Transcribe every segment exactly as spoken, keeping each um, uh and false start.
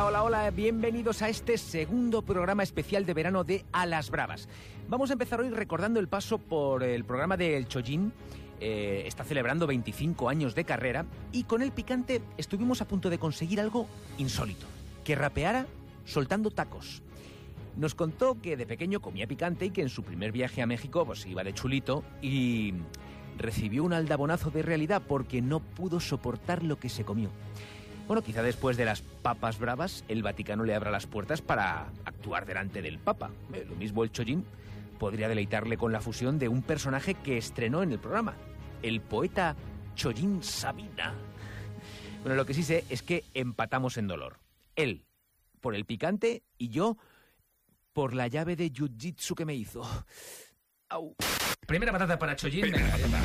Hola, hola, hola, bienvenidos a este segundo programa especial de verano de A las Bravas. Vamos a empezar hoy recordando el paso por el programa de El Chollín. Eh, está celebrando veinticinco años de carrera y con El Picante estuvimos a punto de conseguir algo insólito, que rapeara soltando tacos. Nos contó que de pequeño comía picante y que en su primer viaje a México pues iba de chulito y recibió un aldabonazo de realidad porque no pudo soportar lo que se comió. Bueno, quizá después de las papas bravas, el Vaticano le abra las puertas para actuar delante del Papa. Eh, lo mismo el Chollín podría deleitarle con la fusión de un personaje que estrenó en el programa, el poeta Chollín Sabina. Bueno, lo que sí sé es que empatamos en dolor. Él, por el picante, y yo, por la llave de jiu-jitsu que me hizo. Au. Primera patata para Chollín. Venga, ya está.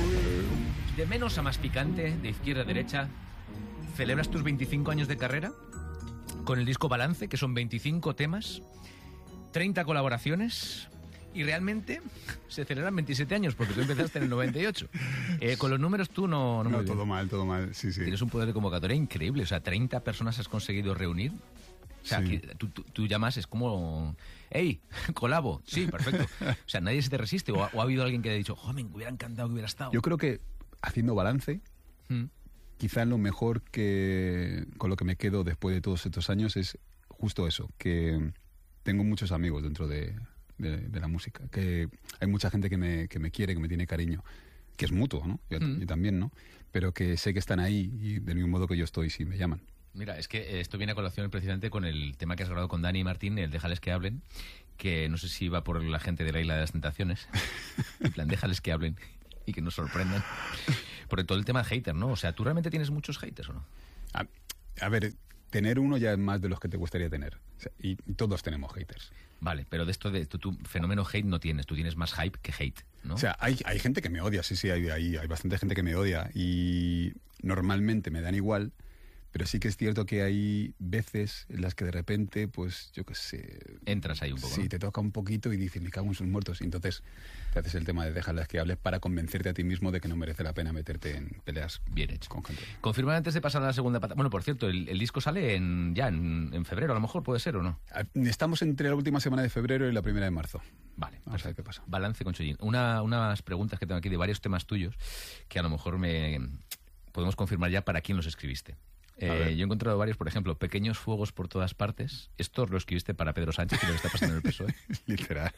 De menos a más picante, de izquierda a derecha. ¿Celebras tus veinticinco años de carrera? Con el disco Balance, que son veinticinco temas, treinta colaboraciones, y realmente se celebran veintisiete años, porque tú empezaste en el noventa y ocho. Eh, con los números tú no... No, no todo mal, todo mal, sí, sí. Tienes un poder de convocatoria increíble, o sea, treinta personas has conseguido reunir. O sea, sí. que tú, tú, tú llamas, es como... ¡Ey, colabo! Sí, perfecto. O sea, nadie se te resiste, o ha, o ha habido alguien que te ha dicho, ¡oh, me hubiera encantado que hubiera estado! Yo creo que, haciendo balance... ¿Mm? Quizá lo mejor que con lo que me quedo después de todos estos años es justo eso, que tengo muchos amigos dentro de, de, de la música, que hay mucha gente que me, que me quiere, que me tiene cariño, que es mutuo, ¿no? Yo, mm. yo también, ¿no? Pero que sé que están ahí y del mismo modo que yo estoy si me llaman. Mira, es que esto viene a colación precisamente con el tema que has grabado con Dani y Martín, el Déjales que hablen, que no sé si va por la gente de la Isla de las Tentaciones, en plan, déjales que hablen y que nos sorprendan. Por todo el tema de hater, ¿no? O sea, ¿tú realmente tienes muchos haters o no? A, a ver, tener uno ya es más de los que te gustaría tener. O sea, y, y todos tenemos haters. Vale, pero de esto de tu, tu fenómeno hate no tienes. Tú tienes más hype que hate, ¿no? O sea, hay, hay gente que me odia, sí, sí, hay, hay, hay bastante gente que me odia. Y normalmente me dan igual. Pero sí que es cierto que hay veces en las que de repente, pues, yo qué sé... Entras ahí un poco, Sí, ¿no? te toca un poquito y dices, me cago en sus muertos. Y entonces te haces el tema de dejarlas que hables para convencerte a ti mismo de que no merece la pena meterte en peleas. Bien hecho. Con gente. Confirma antes de pasar a la segunda pata. Bueno, por cierto, el, el disco sale en ya en, en febrero, a lo mejor puede ser, ¿o no? Estamos entre la última semana de febrero y la primera de marzo. Vale, vamos a ver qué pasa. Balance con Chollín. Una, unas preguntas que tengo aquí de varios temas tuyos que a lo mejor me podemos confirmar ya para quién los escribiste. Eh, yo he encontrado varios, por ejemplo, Pequeños fuegos por todas partes. Esto lo escribiste para Pedro Sánchez y lo que está pasando en el P S O E. Literal.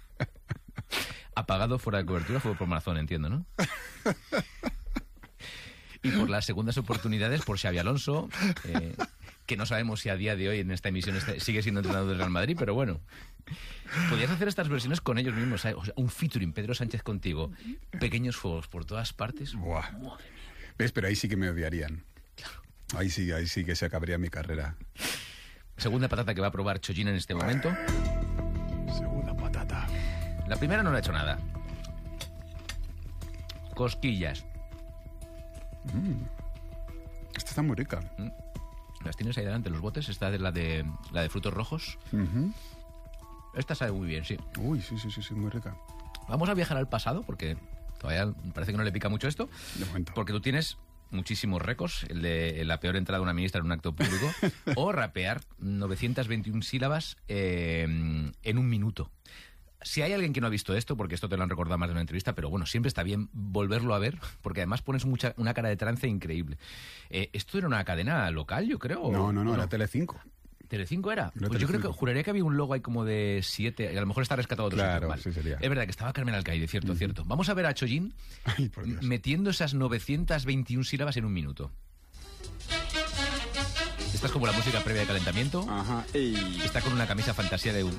Apagado fuera de cobertura fue por Marazón, entiendo, ¿no? Y por las segundas oportunidades por Xabi Alonso, eh, que no sabemos si a día de hoy en esta emisión este, sigue siendo entrenador del Real Madrid, pero bueno. Podrías hacer estas versiones con ellos mismos, ¿sabes? O sea, un featuring, Pedro Sánchez contigo. Pequeños fuegos por todas partes. Buah. Madre mía. ¿Ves? Pero ahí sí que me odiarían. Claro. Ahí sí, ahí sí que se acabaría mi carrera. Segunda patata que va a probar Chollín en este momento. Segunda patata. La primera no le ha hecho nada. Cosquillas. Mm. Esta está muy rica. Mm. Las tienes ahí delante, los botes. Esta es la de, la de frutos rojos. Uh-huh. Esta sabe muy bien, sí. Uy, sí, sí, sí, sí, muy rica. Vamos a viajar al pasado porque todavía parece que no le pica mucho esto. De momento. Porque tú tienes... muchísimos récords, el de la peor entrada de una ministra en un acto público, o rapear novecientas veintiuna sílabas eh, en un minuto. Si hay alguien que no ha visto esto, porque esto te lo han recordado más de una entrevista, pero bueno, siempre está bien volverlo a ver, porque además pones mucha, una cara de trance increíble. Eh, ¿Esto era una cadena local, yo creo? No, no, no, ¿o era Telecinco. ¿Telecinco era? Era Pues yo creo que Telecinco. juraría que había un logo ahí como de siete, y a lo mejor está rescatado otro Claro, sitio, vale. sí sería. Es verdad que estaba Carmen Alcaide, cierto, uh-huh. cierto. Vamos a ver a Chollín Ay, por Dios. metiendo esas novecientas veintiuna sílabas en un minuto. Esta es como la música previa de calentamiento. Ajá. Ey. Está con una camisa fantasía de un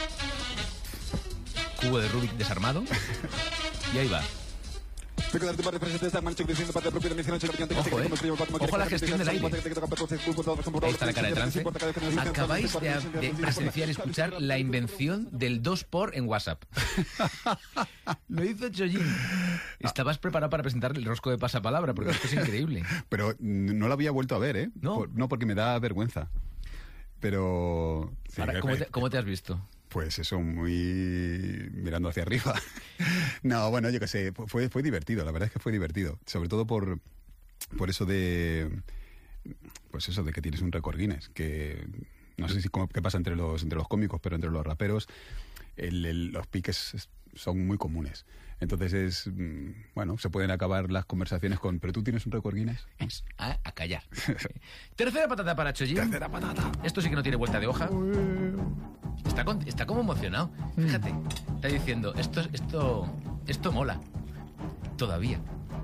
cubo de Rubik desarmado. Y ahí va. Ojo, eh. Ojo a la gestión del aire. Ahí está la cara de trance. Acabáis de, de presenciar y escuchar la invención del dos por en WhatsApp. Lo hizo Chollín. Estabas preparado para presentar el rosco de pasapalabra, porque esto es increíble. Pero no lo había vuelto a ver, ¿eh? No. Por, no, porque me da vergüenza. Pero... Sí, Ahora, ¿cómo, te, ¿Cómo te has visto? Pues eso, muy mirando hacia arriba. No, bueno, yo qué sé, fue, fue divertido, la verdad es que fue divertido. Sobre todo por, por eso de... pues eso, de que tienes un récord Guinness, que no sé si cómo, qué pasa entre los, entre los cómicos, pero entre los raperos el, el, los piques son muy comunes. Entonces es, bueno, se pueden acabar las conversaciones con, ¿pero tú tienes un récord Guinness? A, a callar. Tercera patata para Chojin. Tercera patata. Esto sí que no tiene vuelta de hoja. Está, con, está como emocionado. Fíjate, está diciendo, esto, esto, esto mola. Todavía.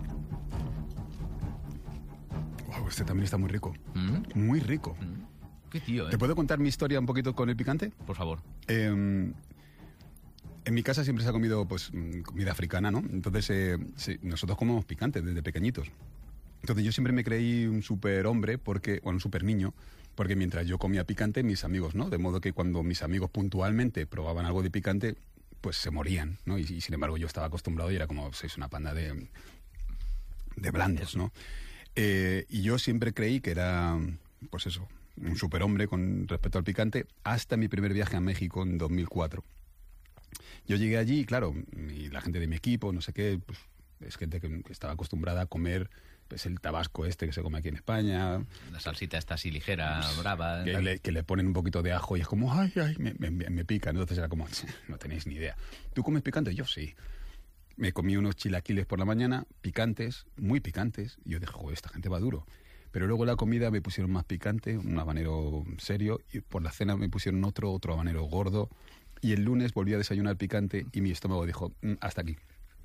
Wow, este también está muy rico. ¿Mm? Muy rico. ¿Mm? Qué tío, ¿eh? ¿Te puedo contar mi historia un poquito con el picante? Por favor. Eh... En mi casa siempre se ha comido pues comida africana, ¿no? Entonces, eh, sí, nosotros comemos picante desde pequeñitos. Entonces yo siempre me creí un super hombre, porque, bueno, un super niño, porque mientras yo comía picante, mis amigos, ¿no? De modo que cuando mis amigos puntualmente probaban algo de picante, pues se morían, ¿no? Y, y sin embargo yo estaba acostumbrado y era como, sois una panda de, de blandos, ¿no? Eh, y yo siempre creí que era, pues eso, un superhombre con respecto al picante, hasta mi primer viaje a México en dos mil cuatro. Yo llegué allí y claro, y la gente de mi equipo, no sé qué, pues es gente que estaba acostumbrada a comer pues el tabasco este que se come aquí en España. La salsita está así ligera, pues, brava. Que le, que le ponen un poquito de ajo y es como, ay, ay, me, me, me pica. Entonces era como, no tenéis ni idea. ¿Tú comes picante? Yo sí. Me comí unos chilaquiles por la mañana, picantes, muy picantes. Y yo dije, joder, esta gente va duro. Pero luego la comida me pusieron más picante, un habanero serio. Y por la cena me pusieron otro, otro habanero gordo. Y el lunes volví a desayunar picante y mi estómago dijo, mm, hasta aquí.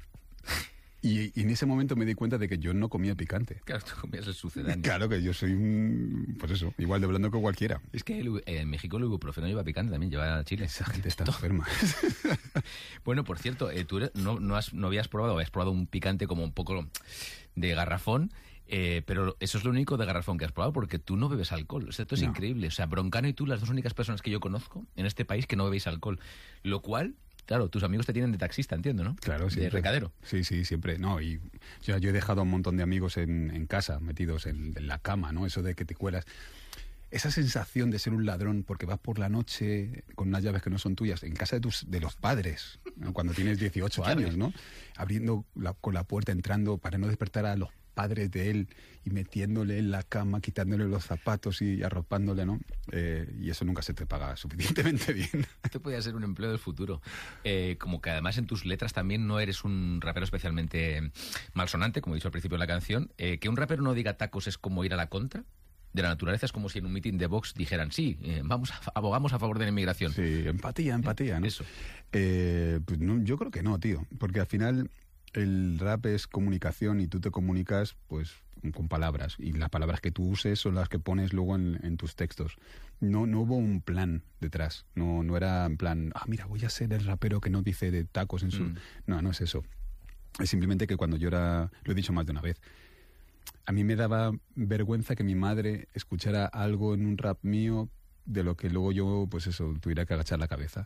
Y, y en ese momento me di cuenta de que yo no comía picante. Claro, tú comías el sucedáneo. Claro que yo soy un, pues eso, igual de blando que cualquiera. Es que el, en México el ibuprofeno lleva picante también, lleva chile. Esa gente está enferma. Bueno, por cierto, eh, tú eres, no, no, has, no habías probado, habías probado un picante como un poco de garrafón. Eh, pero eso es lo único de garrafón que has probado, porque tú no bebes alcohol. O sea, esto es no. increíble. O sea, Broncano y tú, las dos únicas personas que yo conozco en este país que no bebéis alcohol. Lo cual, claro, tus amigos te tienen de taxista, entiendo, ¿no? Claro, sí. De recadero. Sí, sí, siempre. No, y o sea, yo he dejado a un montón de amigos en, en casa, metidos en, en la cama, ¿no? Eso de que te cuelas. Esa sensación de ser un ladrón porque vas por la noche con unas llaves que no son tuyas, en casa de tus de los padres, ¿no? Cuando tienes dieciocho años, ¿no? Abriendo la, con la puerta, entrando para no despertar a los padres de él y metiéndole en la cama, quitándole los zapatos y arropándole, ¿no? Eh, y eso nunca se te paga suficientemente bien. Esto podría ser un empleo del futuro. Eh, como que además en tus letras también no eres un rapero especialmente malsonante, como he dicho al principio de la canción. Eh, que un rapero no diga tacos es como ir a la contra de la naturaleza, es como si en un mitin de Vox dijeran, sí, eh, vamos a, abogamos a favor de la inmigración. Sí, empatía, empatía, ¿no? Eso. Eh, pues no, yo creo que no, tío, porque al final el rap es comunicación y tú te comunicas pues con palabras y las palabras que tú uses son las que pones luego en, en tus textos. No, no hubo un plan detrás, no, no era en plan, ah, mira, voy a ser el rapero que no dice de tacos en su... Mm. No, no es eso. Es simplemente que cuando yo era, lo he dicho más de una vez, a mí me daba vergüenza que mi madre escuchara algo en un rap mío de lo que luego yo, pues eso, tuviera que agachar la cabeza.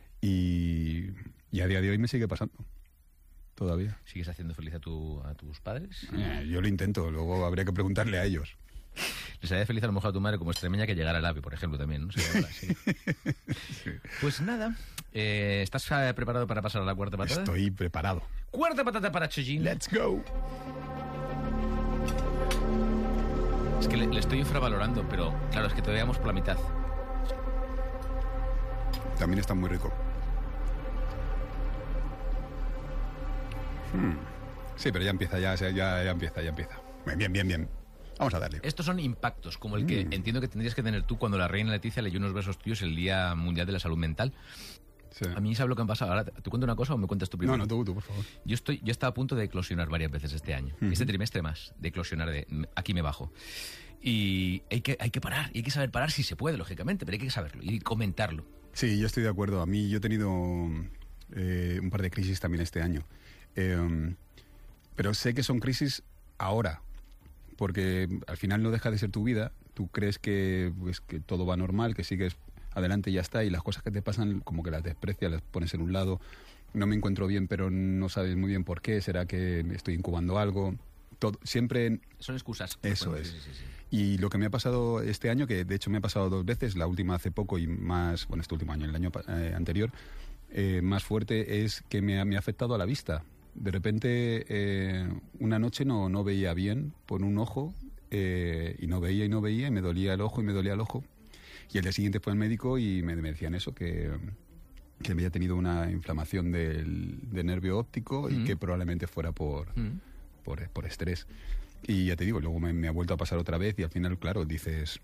Y, y a día de hoy me sigue pasando. Todavía. ¿Sigues haciendo feliz a, tu, a tus padres? Eh, yo lo intento, luego habría que preguntarle a ellos. Les haría feliz a lo mejor a tu madre como extremeña que llegara al AVE, por ejemplo, también, ¿no? Sí, ahora, sí. Sí. Pues nada, eh, ¿estás preparado para pasar a la cuarta patata? Estoy preparado. Cuarta patata para Chojin. ¡Let's go! Es que le, le estoy infravalorando, pero claro, es que todavía vamos por la mitad. También está muy rico. Hmm. Sí, pero ya empieza, ya, ya, ya empieza, ya empieza. Bien, bien, bien. Vamos a darle. Estos son impactos, como el que mm. entiendo que tendrías que tener tú cuando la reina Leticia leyó unos versos tuyos el Día Mundial de la Salud Mental. Sí. A mí, ¿sabes lo que me ha pasado? Ahora, ¿tú cuentas una cosa o me cuentas tú primero? No, no, tú, tú, por favor. Yo estoy, yo estaba a punto de eclosionar varias veces este año. Uh-huh. Este trimestre más, de eclosionar de aquí me bajo. Y hay que, hay que parar, y hay que saber parar si se puede, lógicamente, pero hay que saberlo y comentarlo. Sí, yo estoy de acuerdo. A mí, yo he tenido eh, un par de crisis también este año. Eh, pero sé que son crisis ahora, porque al final no deja de ser tu vida. Tú crees que, pues, que todo va normal, que sigues adelante y ya está, y las cosas que te pasan como que las desprecias, las pones en un lado. No me encuentro bien, pero no sabes muy bien por qué. ¿Será que estoy incubando algo? Todo, siempre... Son excusas. Eso bueno, es. Sí, sí, sí. Y lo que me ha pasado este año, que de hecho me ha pasado dos veces, la última hace poco y más, bueno, este último año, el año eh, anterior, eh, más fuerte, es que me ha, me ha afectado a la vista. De repente, eh, una noche no, no veía bien por un ojo, eh, y no veía y no veía y me dolía el ojo y me dolía el ojo. Y el día siguiente fue al médico y me, me decían eso, que, que había tenido una inflamación del, del nervio óptico y mm. que probablemente fuera por, mm. por, por estrés. Y ya te digo, luego me, me ha vuelto a pasar otra vez y al final, claro, dices,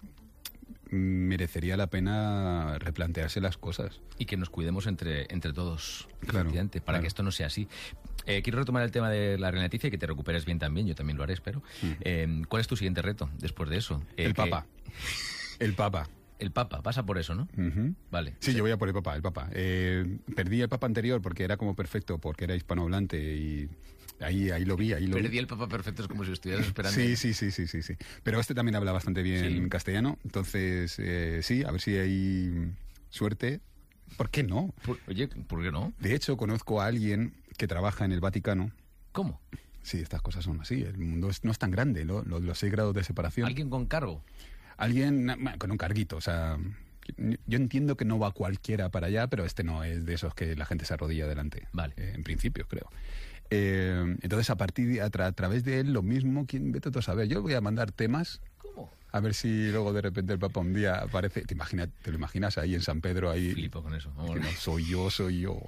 merecería la pena replantearse las cosas. Y que nos cuidemos entre, entre todos, claro, para claro. que esto no sea así. Eh, quiero retomar el tema de la renaticia y que te recuperes bien también, yo también lo haré, espero. Mm. Eh, ¿Cuál es tu siguiente reto después de eso? Eh, el que... Papa. El Papa. El Papa, pasa por eso, ¿no? Uh-huh. Vale. Sí, sí, yo voy a por el Papa, el Papa. Eh, perdí el Papa anterior porque era como perfecto, porque era hispanohablante y ahí, ahí lo vi, ahí lo Perdí vi. el Papa perfecto, es como si estuvieras esperando. Sí, sí, sí, sí, sí, sí. Pero este también habla bastante bien sí. castellano, entonces eh, sí, a ver si hay suerte. ¿Por qué no? Por, oye, ¿por qué no? De hecho, conozco a alguien que trabaja en el Vaticano. ¿Cómo? Sí, estas cosas son así. El mundo es, no es tan grande, ¿no? Los, los seis grados de separación. ¿Alguien con cargo? Alguien con un carguito, o sea, yo entiendo que no va cualquiera para allá, pero este no es de esos que la gente se arrodilla delante. Vale. Eh, en principio, creo. Eh, entonces, a partir de, a, tra, a través de él, lo mismo, ¿quién vete tú a saber? Yo voy a mandar temas. ¿Cómo? A ver si luego de repente el Papa un día aparece. ¿Te, imagina, te lo imaginas ahí en San Pedro? Ahí, flipo con eso. Que no, soy yo, soy yo.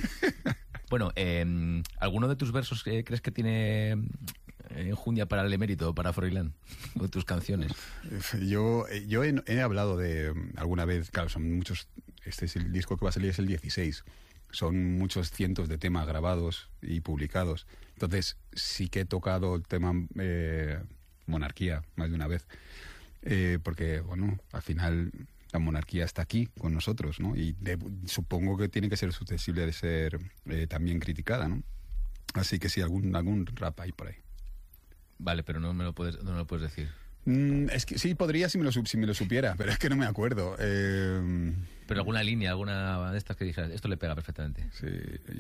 Bueno, eh, ¿alguno de tus versos eh, crees que tiene enjundia para el emérito, para Froilán, o tus canciones? Yo, yo he, he hablado de alguna vez, claro, son muchos, este es el disco que va a salir, es el dieciséis, son muchos cientos de temas grabados y publicados, entonces sí que he tocado el tema eh, monarquía más de una vez, eh, porque, bueno, al final la monarquía está aquí con nosotros, ¿no? Y de, supongo que tiene que ser susceptible de ser eh, también criticada, ¿no? Así que sí, algún, algún rap hay por ahí. Vale, pero no me lo puedes, no me lo puedes decir. Mm, es que sí, podría si me, lo, si me lo supiera, pero es que no me acuerdo. Eh... Pero alguna línea, alguna de estas que dijeras, esto le pega perfectamente. Sí,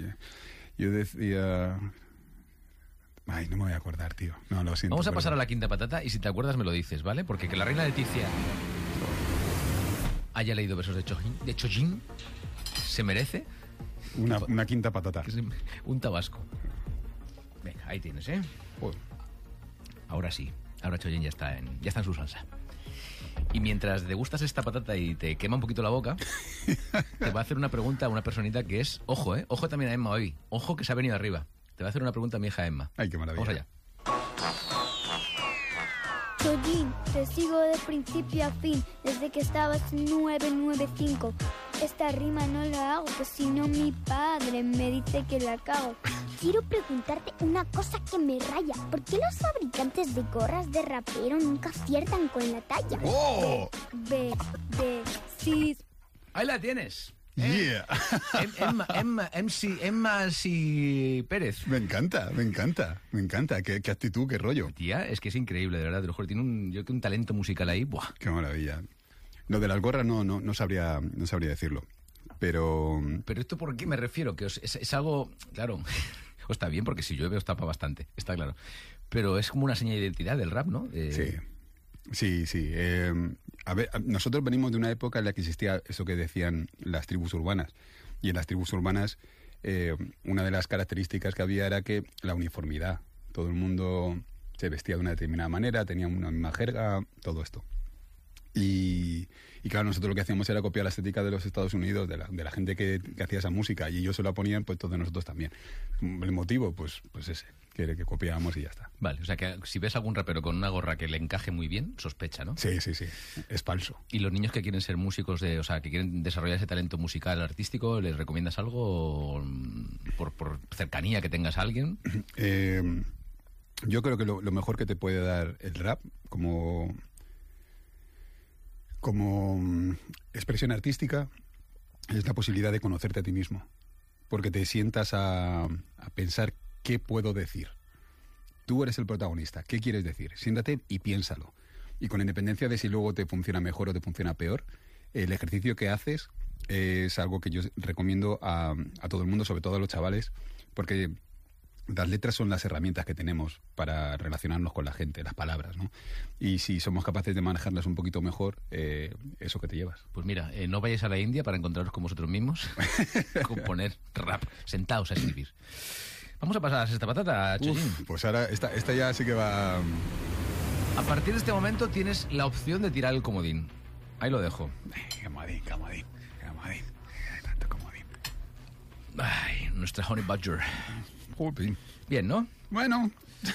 yo decía... Ay, no me voy a acordar, tío. No, lo siento. Vamos a pero... pasar a la quinta patata y si te acuerdas me lo dices, ¿vale? Porque que la reina Leticia haya leído versos de Chojin, de Chojin se merece... Una, una quinta patata. Un tabasco. Venga, ahí tienes, ¿eh? Joder. Ahora sí, ahora Chojin ya está en, ya está en su salsa. Y mientras degustas esta patata y te quema un poquito la boca, te va a hacer una pregunta a una personita que es... Ojo, ¿eh? Ojo también a Emma hoy. Ojo que se ha venido arriba. Te va a hacer una pregunta a mi hija Emma. Ay, qué maravilla. Vamos allá. Chojin, te sigo de principio a fin, desde que estabas en nueve nueve cinco. Esta rima no la hago, pues si no mi padre me dice que la cago. Quiero preguntarte una cosa que me raya. ¿Por qué los fabricantes de gorras de rapero nunca aciertan con la talla? ¡Oh! B, D, C. Ahí la tienes. ¿Eh? Yeah. Emma, Emma, M C, Emma C. Pérez. Me encanta, me encanta, me encanta. Qué, qué actitud, qué rollo. Tía, es que es increíble, de verdad. Te lo juro, tiene un, yo creo que un talento musical ahí. ¡Buah! Qué maravilla. Lo de las gorras no, no, no, sabría, no sabría decirlo. Pero... Pero esto por qué me refiero, que os, es, es algo... Claro, os está bien porque si llueve os tapa bastante, está claro. Pero es como una seña de identidad del rap, ¿no? Eh... Sí, sí, sí. Eh, a ver, nosotros venimos de una época en la que existía eso que decían las tribus urbanas. Y en las tribus urbanas eh, una de las características que había era que la uniformidad. Todo el mundo se vestía de una determinada manera, tenía una misma jerga, todo esto. Y, y claro, nosotros lo que hacíamos era copiar la estética de los Estados Unidos, de la, de la gente que, que hacía esa música, y ellos se la ponían, pues todos nosotros también. El motivo, pues, pues ese, que, que copiábamos y ya está. Vale, o sea que si ves algún rapero con una gorra que le encaje muy bien, sospecha, ¿no? Sí, sí, sí, es falso. ¿Y los niños que quieren ser músicos, de, o sea, que quieren desarrollar ese talento musical, artístico, les recomiendas algo o, por, por cercanía que tengas a alguien? Eh, yo creo que lo, lo mejor que te puede dar el rap, como... como expresión artística, es la posibilidad de conocerte a ti mismo, porque te sientas a, a pensar qué puedo decir. Tú eres el protagonista, ¿qué quieres decir? Siéntate y piénsalo. Y con independencia de si luego te funciona mejor o te funciona peor, el ejercicio que haces es algo que yo recomiendo a, a todo el mundo, sobre todo a los chavales, porque las letras son las herramientas que tenemos para relacionarnos con la gente, las palabras, ¿no? Y si somos capaces de manejarlas un poquito mejor, eh, eso que te llevas. Pues mira, eh, no vayáis a la India para encontraros con vosotros mismos, componer rap, sentaos a escribir. Vamos a pasar a la sexta patata, Chojin. Pues ahora, esta, esta ya sí que va... A partir de este momento tienes la opción de tirar el comodín. Ahí lo dejo. Comodín, comodín, comodín. Tanto comodín. Ay, nuestra Honey Badger. Joder. Bien, ¿no? Bueno.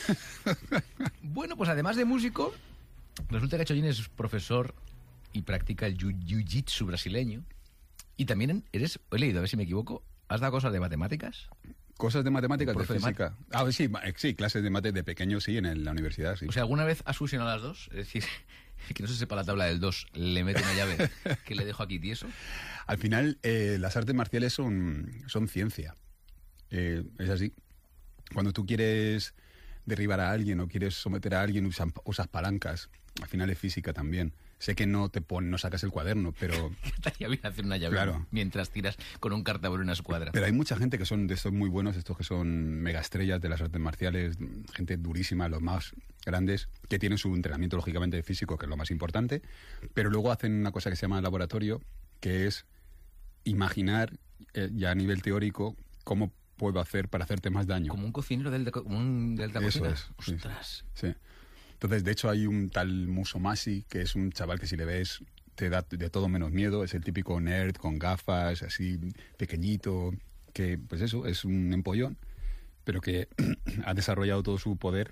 Bueno, pues además de músico, resulta que Chojin es profesor y practica el jiu- jiu-jitsu brasileño. Y también eres, he leído, a ver si me equivoco, ¿has dado cosas de matemáticas? Cosas de matemáticas, de Profe de física. Ah, sí, ma- sí, clases de mate de pequeño, sí, en el- la universidad, sí. O sea, ¿alguna vez has fusionado las dos? Es decir, que no se sepa la tabla del dos, le mete una llave que le dejo aquí tieso. Al final, eh, las artes marciales son, son ciencia. Eh, es así. Cuando tú quieres derribar a alguien o quieres someter a alguien, usas, usas palancas. Al final es física también. Sé que no te pon, no sacas el cuaderno, pero, Estaría bien hacer una llave Claro. mientras tiras con un cartabón en una escuadra. pero hay mucha gente que son de estos muy buenos, estos que son mega estrellas de las artes marciales, gente durísima, los más grandes, que tienen su entrenamiento lógicamente físico, que es lo más importante, pero luego hacen una cosa que se llama laboratorio, que es imaginar eh, ya a nivel teórico cómo puedo hacer para hacerte más daño. Como un cocinero del de, co- como un del de la Eso cocina. es, sí. Ostras. Sí. Entonces, de hecho, hay un tal Musomasi, que es un chaval que si le ves te da de todo menos miedo. Es el típico nerd con gafas, así pequeñito, que pues eso, es un empollón, pero que ha desarrollado todo su poder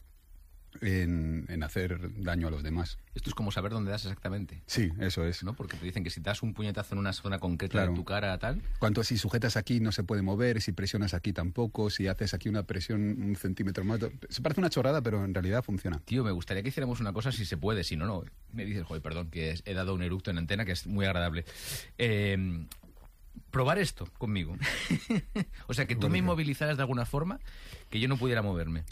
en, en hacer daño a los demás. Esto es como saber dónde das exactamente, Sí, eso es. ¿no? Porque te dicen que si das un puñetazo en una zona concreta Claro. de tu cara, tal... Cuanto si sujetas aquí no se puede mover, si presionas aquí tampoco, si haces aquí una presión un centímetro más. Se parece una chorrada, pero en realidad funciona. Tío, me gustaría que hiciéramos una cosa si se puede, si no, no. Me dices, joder, perdón, que es- he dado un eructo en antena que es muy agradable. Eh, probar esto conmigo. O sea, que tú me inmovilizaras de alguna forma que yo no pudiera moverme.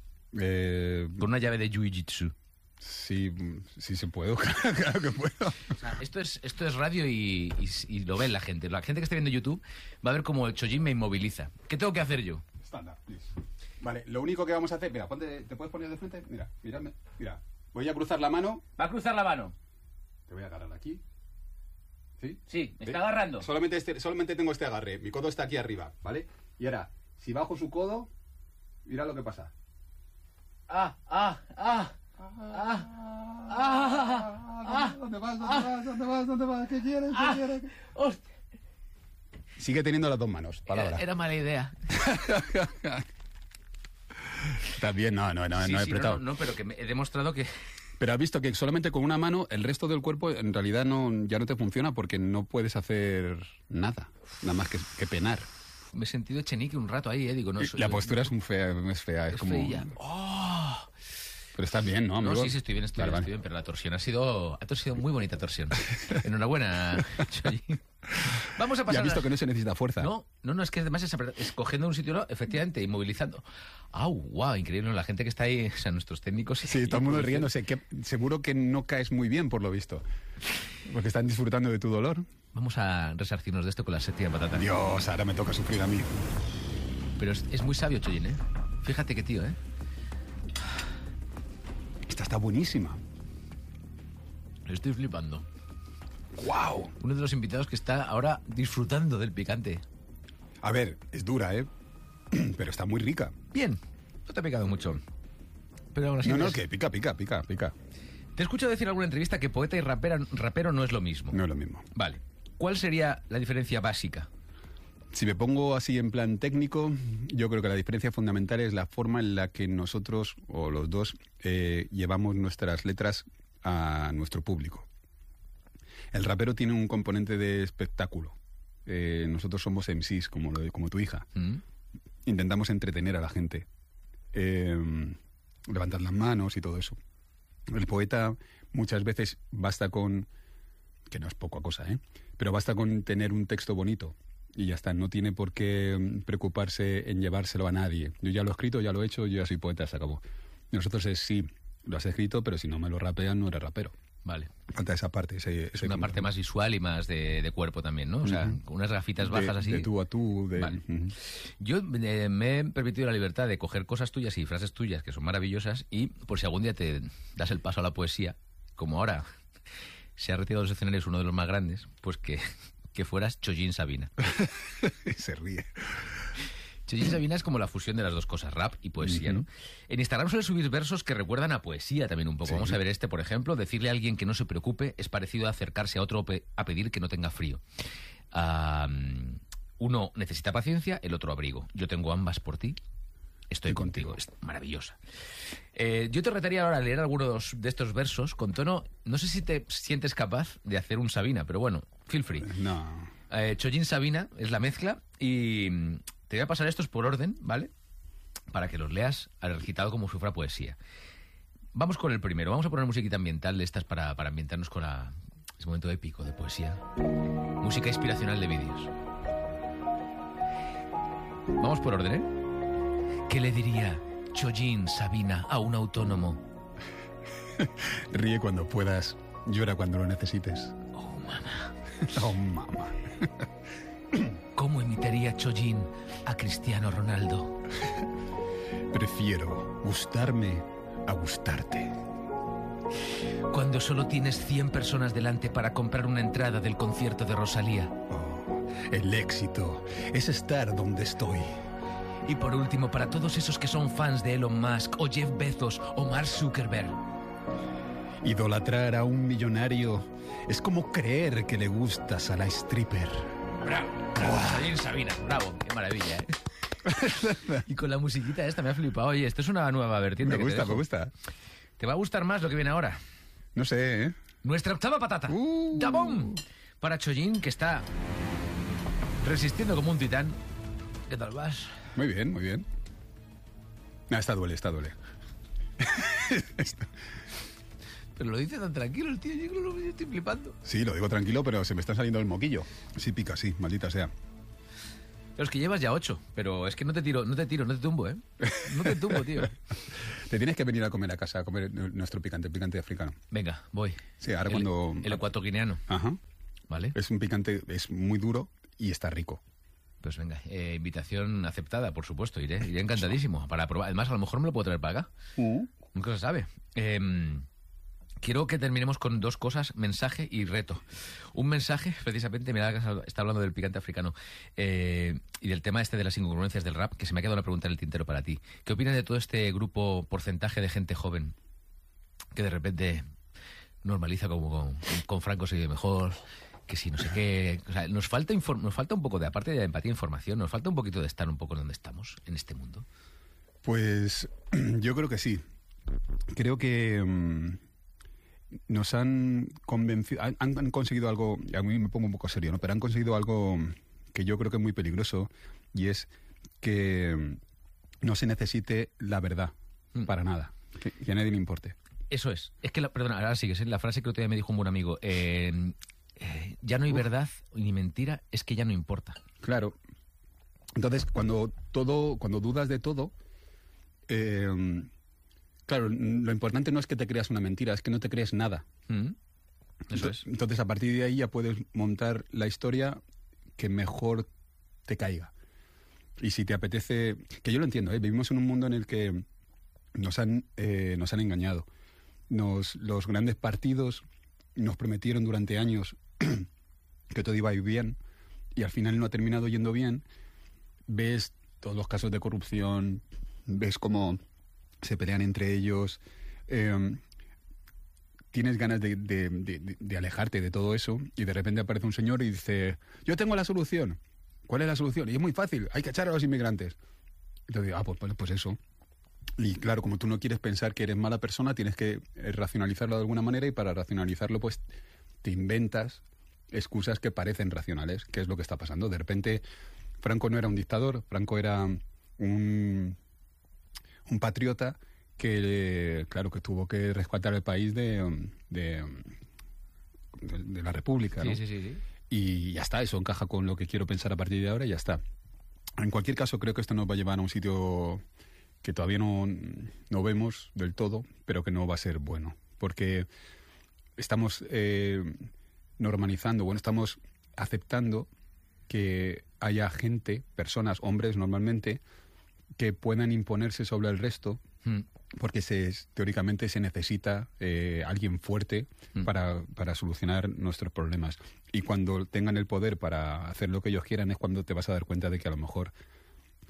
Eh, Con una llave de jiu-jitsu. sí, sí se puede, claro que puedo. O sea, esto es, esto es radio y, y- y lo ve la gente. La gente que esté viendo YouTube va a ver cómo el Chojin me inmoviliza. ¿Qué tengo que hacer yo? Stand up, please. Vale, lo único que vamos a hacer, mira, ponte, ¿te puedes poner de frente? Mira, mírame, mira. Voy a cruzar la mano, ¿Va a cruzar la mano? te voy a agarrar aquí. ¿Sí? Sí, me ¿Ve? está agarrando. Solamente, este, solamente tengo este agarre, mi codo está aquí arriba, ¿vale? Y ahora, si bajo su codo, mira lo que pasa. Ah, ah, ah. Ah, ah, ah, ¿Dónde vas? ¿Dónde vas? ¿Dónde vas? ¿Dónde vas? ¿Qué quieres? ¿Qué quieres? hostia. Sigue teniendo las dos manos, palabra. Era, era mala idea. Está bien, no, no, no, Sí, no he sí, apretado. no, no, pero que me he demostrado que... Pero has visto que solamente con una mano el resto del cuerpo en realidad no, ya no te funciona porque no puedes hacer nada, nada más que, que penar. Me he sentido chenique un rato ahí, eh. Digo, no, Y soy- la postura es, un fea, es fea, es, es como... feilla. ¡Oh! Pero estás bien, ¿no, amigo? No, sí, sí, estoy bien, estoy, Vale, bien, vale. estoy bien, pero la torsión ha sido, ha sido muy bonita torsión. Enhorabuena, Chojin. Vamos a Ya pasar... has visto a- que no se necesita fuerza. No, no, no, es que además es apre- escogiendo un sitio, efectivamente, inmovilizando. ¡Au! ¡Wow! Increíble, ¿no? La gente que está ahí, o sea, nuestros técnicos... Sí, todo el mundo riéndose. Que seguro que no caes muy bien, por lo visto. Porque están disfrutando de tu dolor. Vamos a resarcirnos de esto con la séptima patata. Dios, ahora me toca sufrir a mí. Pero es, es muy sabio, Chojin, ¿eh? Fíjate qué tío, ¿eh? Esta está buenísima. Lo estoy flipando. ¡Wow! Uno de los invitados que está ahora disfrutando del picante. A ver, es dura, ¿eh? Pero está muy rica. Bien, no te ha picado mucho. Pero aún así... No, no, es- que pica, pica, pica, pica. Te he escuchado decir en alguna entrevista que poeta y rapera, rapero no es lo mismo. No es lo mismo. Vale. ¿Cuál sería la diferencia básica? Si me pongo así en plan técnico, yo creo que la diferencia fundamental es la forma en la que nosotros, o los dos, eh, llevamos nuestras letras a nuestro público. El rapero tiene un componente de espectáculo. Eh, nosotros somos M Cs, como, lo- como tu hija. ¿Mm? Intentamos entretener a la gente. Eh, levantar las manos y todo eso. El poeta muchas veces basta con, que no es poca cosa, ¿eh? Pero basta con tener un texto bonito y ya está, no tiene por qué mm, preocuparse en llevárselo a nadie. Yo ya lo he escrito, ya lo he hecho, yo ya soy poeta, se acabó. Nosotros es sí, lo has escrito, pero si no me lo rapean, no eres rapero. Vale. Falta esa parte. Ese, Es ese una parte más visual y más de, de cuerpo también, ¿no? O sea, Ujú. con unas gafitas de, bajas así. de tú a tú. De, Vale. Ujú. Yo eh, me he permitido la libertad de coger cosas tuyas y frases tuyas que son maravillosas y por si algún día te das el paso a la poesía, como ahora se ha retirado de los escenarios uno de los más grandes, pues que, que fueras Chojin Sabina. Se ríe. Chojin Sabina es como la fusión de las dos cosas, rap y poesía, uh-huh. ¿no? En Instagram suele subir versos que recuerdan a poesía también un poco. Sí. Vamos a ver este, por ejemplo. Decirle a alguien que no se preocupe es parecido a acercarse a otro pe- a pedir que no tenga frío. Um, uno necesita paciencia, el otro abrigo. Yo tengo ambas por ti. Estoy contigo. contigo. Es maravillosa. Eh, yo te retaría ahora a leer algunos de estos versos con tono... No sé si te sientes capaz de hacer un Sabina, pero bueno, feel free. No. Eh, Chojin Sabina es la mezcla y te voy a pasar estos por orden, ¿vale? Para que los leas al recitado como si fuera poesía. Vamos con el primero. Vamos a poner musiquita ambiental de estas para, para ambientarnos con la, ese momento épico de poesía. Música inspiracional de vídeos. Vamos por orden, ¿eh? ¿Qué le diría Chojin Sabina a un autónomo? Ríe cuando puedas, llora cuando lo necesites. Oh, mamá. Oh, mamá. ¿Cómo imitaría Chojin a Cristiano Ronaldo? Prefiero gustarme a gustarte. Cuando solo tienes cien personas delante para comprar una entrada del concierto de Rosalía. Oh, el éxito es estar donde estoy. Y por último, para todos esos que son fans de Elon Musk o Jeff Bezos o Mark Zuckerberg. Idolatrar a un millonario es como creer que le gustas a la stripper. Bravo, bravo, Chojin Sabina, bravo, qué maravilla, ¿eh? Y con la musiquita esta me ha flipado. Oye, esto es una nueva vertiente. Me gusta, me gusta. ¿Te va a gustar más lo que viene ahora? No sé, ¿eh? Nuestra octava patata. Uh. ¡Dabón! Para Chojin, que está resistiendo como un titán. ¿Qué tal vas? Muy bien, muy bien. Ah, está duele, está duele. Pero lo dice tan tranquilo el tío, yo lo estoy flipando. Sí, lo digo tranquilo, pero se me está saliendo el moquillo. Sí pica, sí, maldita sea. Pero es que llevas ya ocho, pero es que no te tiro, no te tiro, no te tumbo, ¿eh? No te tumbo, tío. Te tienes que venir a comer a casa, a comer nuestro picante, picante africano. Venga, voy. Sí, ahora el, cuando... El ecuatoguineano. Ajá. Vale. Es un picante, es muy duro y está rico. Pues venga, eh, invitación aceptada, por supuesto, iré, iré encantadísimo para probar. Además, a lo mejor me lo puedo traer para acá. Uh. Nunca se sabe. Eh, quiero que terminemos con dos cosas, mensaje y reto. Un mensaje, precisamente, mira, está hablando del picante africano eh, y del tema este de las incongruencias del rap, que se me ha quedado una pregunta en el tintero para ti. ¿Qué opinas de todo este grupo, porcentaje de gente joven que de repente normaliza como con, con Franco se vive mejor... que si no sé qué... O sea, nos falta, inform- nos falta un poco de, aparte de empatía e información, nos falta un poquito de estar un poco donde estamos, en este mundo. Pues yo creo que sí. Creo que um, nos han convencido... Han, han conseguido algo... A mí me pongo un poco serio, ¿no? Pero han conseguido algo que yo creo que es muy peligroso y es que no se necesite la verdad mm. para nada. Que, que a nadie le importe. Eso es. Es que, la, perdona, ahora sí, que es la frase que otro día me dijo un buen amigo. Eh... Eh, ya no hay verdad ni mentira, es que ya no importa. Claro. Entonces, cuando todo, cuando dudas de todo, eh, claro, lo importante no es que te creas una mentira, es que no te crees nada. Mm. Eso entonces, es. Entonces, a partir de ahí ya puedes montar la historia que mejor te caiga. Y si te apetece, que yo lo entiendo, ¿eh? Vivimos en un mundo en el que nos han, eh, nos han engañado. Nos, los grandes partidos nos prometieron durante años que todo iba a ir bien y al final no ha terminado yendo bien. Ves todos los casos de corrupción, ves cómo se pelean entre ellos, eh, tienes ganas de, de, de, de alejarte de todo eso y de repente aparece un señor y dice, yo tengo la solución. ¿Cuál es la solución? Y es muy fácil, hay que echar a los inmigrantes. Entonces digo, ah, pues, pues, pues eso. Y claro, como tú no quieres pensar que eres mala persona, tienes que racionalizarlo de alguna manera y para racionalizarlo pues te inventas excusas que parecen racionales, que es lo que está pasando. De repente, Franco no era un dictador, Franco era un, un patriota que, claro, que tuvo que rescatar el país de, de, de, de la República, ¿no? Sí, sí, sí, sí. Y ya está, eso encaja con lo que quiero pensar a partir de ahora y ya está. En cualquier caso, creo que esto nos va a llevar a un sitio que todavía no, no vemos del todo, pero que no va a ser bueno. Porque estamos eh, normalizando, bueno, estamos aceptando que haya gente, personas, hombres normalmente, que puedan imponerse sobre el resto, mm. porque se, teóricamente se necesita eh, alguien fuerte mm. para, para solucionar nuestros problemas. Y cuando tengan el poder para hacer lo que ellos quieran es cuando te vas a dar cuenta de que a lo mejor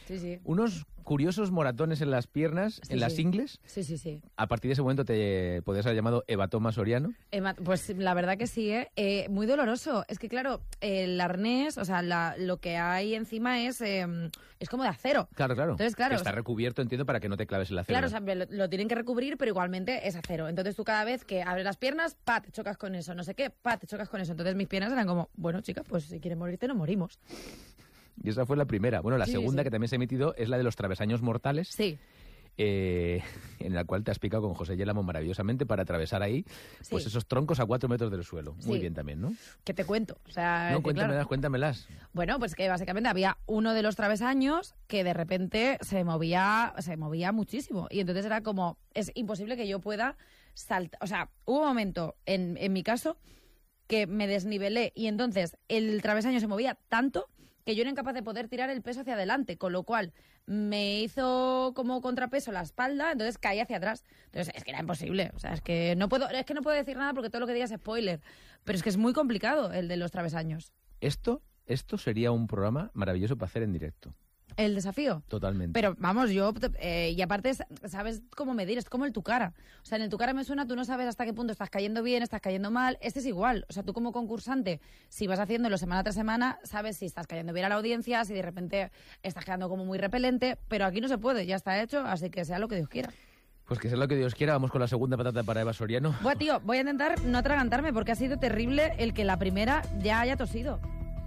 Sí, sí. Unos curiosos moratones en las piernas, Sí, en las sí. ingles. Sí, sí, sí. A partir de ese momento te podías haber llamado hematoma soriano. Emma, pues la verdad que sí, ¿eh? Eh, muy doloroso. Es que, claro, el arnés, o sea, la- lo que hay encima es, eh, es como de acero. Claro, claro. Entonces, claro, Que está o sea- recubierto, entiendo, para que no te claves en la célula. Claro, o sea, lo, lo tienen que recubrir, pero igualmente es acero. Entonces tú cada vez que abres las piernas, pa, te chocas con eso, no sé qué, pa, te chocas con eso. Entonces mis piernas eran como, bueno, chica, pues si quieres morirte, no morimos. Y esa fue la primera. Bueno, la Sí, segunda sí. que también se ha emitido es la de los travesaños mortales. Sí. eh, en la cual te has picado con José Yélamo maravillosamente para atravesar ahí pues Sí. esos troncos a cuatro metros del suelo. Muy Sí. bien también, ¿no? Que te cuento. O sea, No, que cuéntamelas, claro. cuéntamelas. Bueno, pues que básicamente había uno de los travesaños que de repente se movía, se movía muchísimo. Y entonces era como, es imposible que yo pueda saltar. O sea, hubo un momento, en, en mi caso, que me desnivelé y entonces el travesaño se movía tanto que yo era incapaz de poder tirar el peso hacia adelante, con lo cual me hizo como contrapeso la espalda, entonces caí hacia atrás. Entonces es que era imposible, o sea, es que no puedo, es que no puedo decir nada porque todo lo que digas es spoiler, pero es que es muy complicado el de los travesaños. Esto, esto sería un programa maravilloso para hacer en directo. El desafío. Totalmente. Pero vamos, yo, eh, y aparte, sabes cómo medir, es como el tu cara. O sea, en el tu cara me suena, tú no sabes hasta qué punto estás cayendo bien, estás cayendo mal. Este es igual. O sea, tú como concursante, si vas haciéndolo semana tras semana, sabes si estás cayendo bien a la audiencia, si de repente estás quedando como muy repelente. Pero aquí no se puede, ya está hecho, así que sea lo que Dios quiera. Pues que sea lo que Dios quiera. Vamos con la segunda patata para Eva Soriano. Bueno, tío, voy a intentar no atragantarme porque ha sido terrible el que la primera ya haya tosido.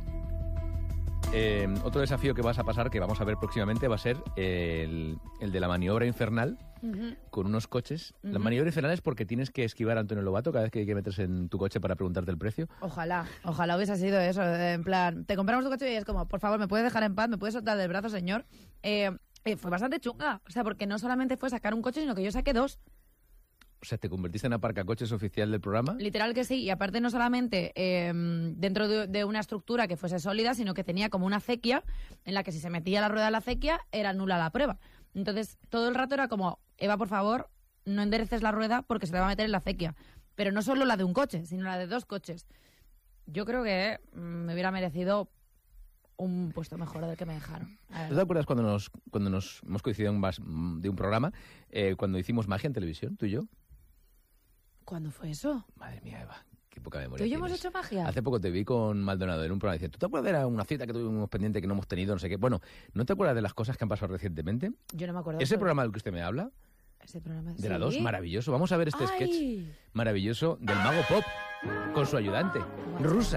Eh, otro desafío que vas a pasar, que vamos a ver próximamente, va a ser el, el de la maniobra infernal Ujú. con unos coches. La Ujú. maniobra infernal es porque tienes que esquivar a Antonio Lobato cada vez que hay que meterse en tu coche para preguntarte el precio. Ojalá, ojalá hubiese sido eso, en plan, te compramos tu coche y es como, por favor, ¿me puedes dejar en paz? ¿Me puedes soltar del brazo, señor? Eh, eh, fue bastante chunga, o sea, porque no solamente fue sacar un coche, sino que yo saqué dos, O sea, te convertiste en aparcacoches oficial del programa. literal que sí, y aparte no solamente eh, dentro de, de una estructura que fuese sólida, sino que tenía como una acequia en la que si se metía la rueda de la acequia era nula la prueba. Entonces, todo el rato era como, Eva, por favor, no endereces la rueda porque se te va a meter en la acequia. Pero no solo la de un coche, sino la de dos coches. Yo creo que mm, me hubiera merecido un puesto mejor del que me dejaron. A ver. ¿Tú te acuerdas cuando nos, cuando nos hemos coincidido en más, de un programa, eh, cuando hicimos magia en televisión, tú y yo? ¿Cuándo fue eso? Madre mía, Eva, qué poca ¿Tú memoria y yo hemos tienes. hecho magia? Hace poco te vi con Maldonado en un programa y decía, ¿tú te acuerdas de una cita que tuvimos pendiente que no hemos tenido, no sé qué? Bueno, ¿no te acuerdas de las cosas que han pasado recientemente? Yo no me acuerdo. Ese pero- programa del que usted me habla, Ese programa de la ¿sí? dos, maravilloso. Vamos a ver este ¡Ay! sketch maravilloso del mago pop con su ayudante, rusa.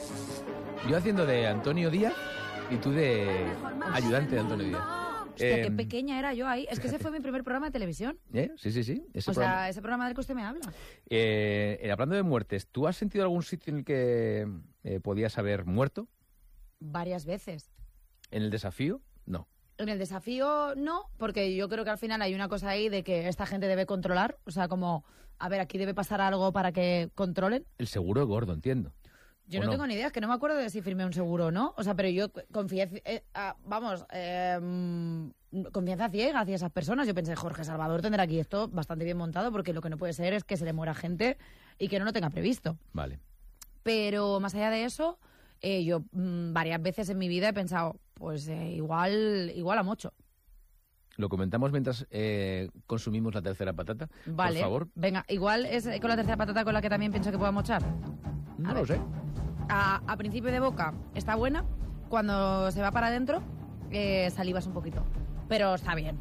Yo haciendo de Antonio Díaz y tú de ayudante de Antonio Díaz. Hostia, Eh, qué pequeña era yo ahí. Es que ese fue mi primer programa de televisión. ¿eh? Sí, sí, sí. Ese O programa. sea, ese programa del que usted me habla. Eh, eh, hablando de muertes, ¿tú has sentido algún sitio en el que eh, podías haber muerto? Varias veces. ¿En el desafío? No. En el desafío no, porque yo creo que al final hay una cosa ahí de que esta gente debe controlar. O sea, como, a ver, aquí debe pasar algo para que controlen. El seguro es gordo, entiendo. Yo ¿O no, no? tengo ni idea, es que no me acuerdo de si firmé un seguro o no. O sea, pero yo confié, eh, ah, vamos, eh, mm, confianza ciega hacia esas personas. Yo pensé, Jorge Salvador tendrá aquí esto bastante bien montado, porque lo que no puede ser es que se le muera gente y que no lo tenga previsto. Vale. Pero más allá de eso, eh, yo mm, varias veces en mi vida he pensado, pues eh, igual, igual a mucho. Lo comentamos mientras eh, consumimos la tercera patata. Vale, Por favor. venga, igual es con la tercera patata con la que también pienso que pueda mochar. No A lo ver. sé. A, a principio de boca está buena, cuando se va para adentro eh, salivas un poquito, pero está bien.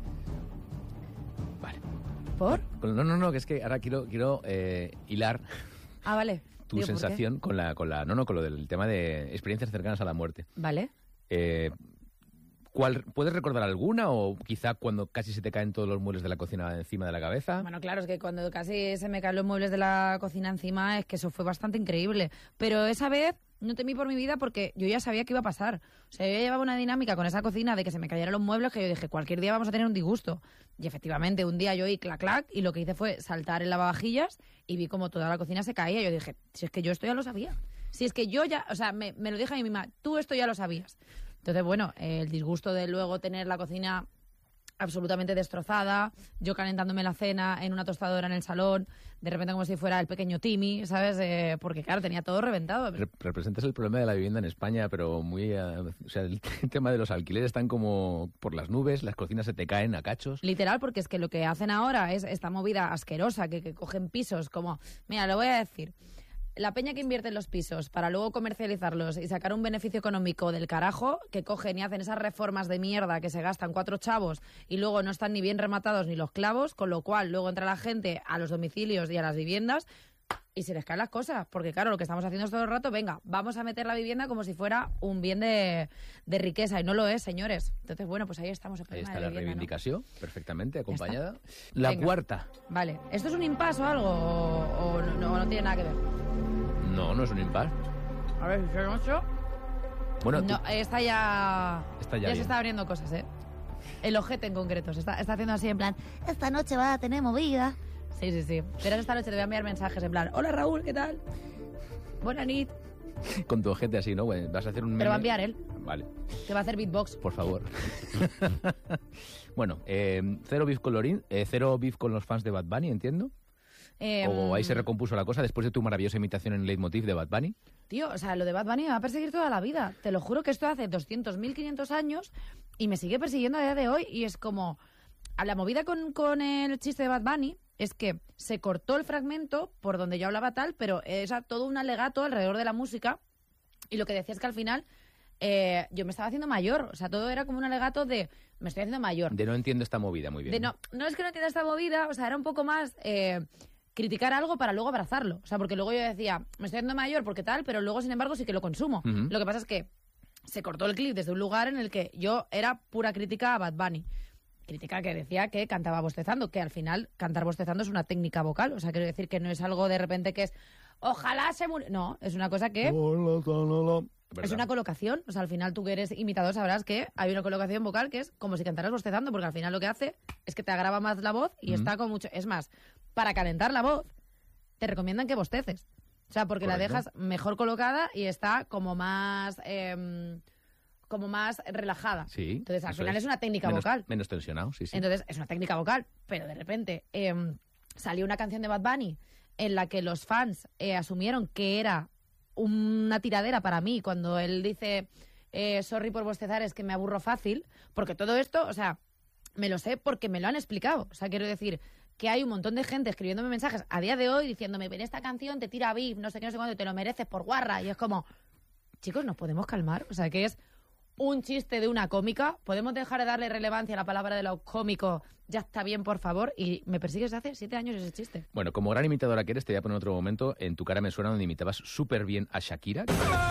Vale. ¿Por? Con- No, no, no, que es que ahora quiero, quiero eh, hilar Ah, vale. tu Digo, ¿por qué? sensación con la, con la, no, no, con lo del tema de experiencias cercanas a la muerte. Vale. Eh, ¿cuál, ¿Puedes recordar alguna o quizá cuando casi se te caen todos los muebles de la cocina encima de la cabeza? Bueno, claro, es que cuando casi se me caen los muebles de la cocina encima, es que eso fue bastante increíble. Pero esa vez no temí por mi vida porque yo ya sabía que iba a pasar. O sea, yo ya llevaba una dinámica con esa cocina de que se me cayeran los muebles que yo dije, cualquier día vamos a tener un disgusto. Y efectivamente, un día yo oí clac, clac, y lo que hice fue saltar en lavavajillas y vi como toda la cocina se caía. Y yo dije, si es que yo esto ya lo sabía. Si es que yo ya, o sea, me, me lo dije a mi mamá, tú esto ya lo sabías. Entonces, bueno, eh, el disgusto de luego tener la cocina absolutamente destrozada, yo calentándome la cena en una tostadora en el salón, de repente como si fuera el pequeño Timmy, ¿sabes? Eh, porque claro, tenía todo reventado. Re- representas el problema de la vivienda en España, pero muy... Uh, o sea, el tema de los alquileres están como por las nubes, las cocinas se te caen a cachos. Literal, porque es que lo que hacen ahora es esta movida asquerosa, que, que cogen pisos como... Mira, lo voy a decir... La peña que invierte en los pisos para luego comercializarlos y sacar un beneficio económico del carajo, que cogen y hacen esas reformas de mierda que se gastan cuatro chavos y luego no están ni bien rematados ni los clavos, con lo cual luego entra la gente a los domicilios y a las viviendas y se les caen las cosas. Porque claro, lo que estamos haciendo es todo el rato, venga, vamos a meter la vivienda como si fuera un bien de, de riqueza y no lo es, señores. Entonces, bueno, pues ahí estamos. El Ahí está de la vivienda, reivindicación, ¿no? Perfectamente acompañada. está. La Venga. cuarta. Vale, ¿esto es un impasse o algo? ¿O, o no, no, no tiene nada que ver? No, no es un impar. A ver, si son ocho. Bueno, No, tú- esta ya... Está ya se bien. está abriendo cosas, ¿eh? El ojete en concreto. Se está, está haciendo así en plan, esta noche va a tener movida. Sí, sí, sí. Verás, esta noche te voy a enviar mensajes en plan, hola Raúl, ¿qué tal? Buena nit. con tu ojete así, ¿no? Bueno, vas a hacer un... Pero va a meme. enviar él. Vale, Te va a hacer beatbox. por favor. Bueno, eh, cero beef con Lorin, eh, cero beef con los fans de Bad Bunny, entiendo. Eh, O ahí se recompuso la cosa después de tu maravillosa imitación en Leitmotiv de Bad Bunny. Tío, o sea, lo de Bad Bunny me va a perseguir toda la vida. Te lo juro que esto hace doscientos mil quinientos años y me sigue persiguiendo a día de hoy. Y es como... A la movida con, con el chiste de Bad Bunny es que se cortó el fragmento por donde yo hablaba tal, pero es a- todo un alegato alrededor de la música. Y lo que decía es que al final eh, yo me estaba haciendo mayor. O sea, todo era como un alegato de me estoy haciendo mayor. De no entiendo esta movida muy bien. De no, no es que no entienda esta movida, o sea, era un poco más eh, criticar algo para luego abrazarlo. O sea, porque luego yo decía, me estoy haciendo mayor porque tal, pero luego, sin embargo, sí que lo consumo. Ujú. Lo que pasa es que se cortó el clip desde un lugar en el que yo era pura crítica a Bad Bunny. Crítica que decía que cantaba bostezando, que al final cantar bostezando es una técnica vocal. O sea, quiero decir que no es algo de repente que es, ojalá se muriera. No, es una cosa que... ¿Verdad? Es una colocación, o sea, al final tú que eres imitador sabrás que hay una colocación vocal que es como si cantaras bostezando, porque al final lo que hace es que te agrava más la voz y Ujú. está con mucho... Es más, para calentar la voz te recomiendan que bosteces. O sea, porque la Correcto. dejas mejor colocada y está como más... em, como más relajada. Sí. Entonces, al eso final es, una técnica menos, vocal. Menos tensionado, sí, sí. Entonces, es una técnica vocal, pero de repente em, salió una canción de Bad Bunny en la que los fans eh, asumieron que era una tiradera para mí cuando él dice eh, sorry por bostezar, es que me aburro fácil, porque todo esto, o sea, me lo sé porque me lo han explicado. O sea, quiero decir que hay un montón de gente escribiéndome mensajes a día de hoy diciéndome, ven, esta canción te tira beef, no sé qué, no sé cuándo, te lo mereces por guarra. Y es como, chicos, ¿nos podemos calmar? O sea, que es un chiste de una cómica, podemos dejar de darle relevancia a la palabra de lo cómico, ya está bien, por favor, y me persigues hace siete años ese chiste. Bueno, como gran imitadora que eres, te voy a poner otro momento. En Tu cara me suena, donde imitabas súper bien a Shakira.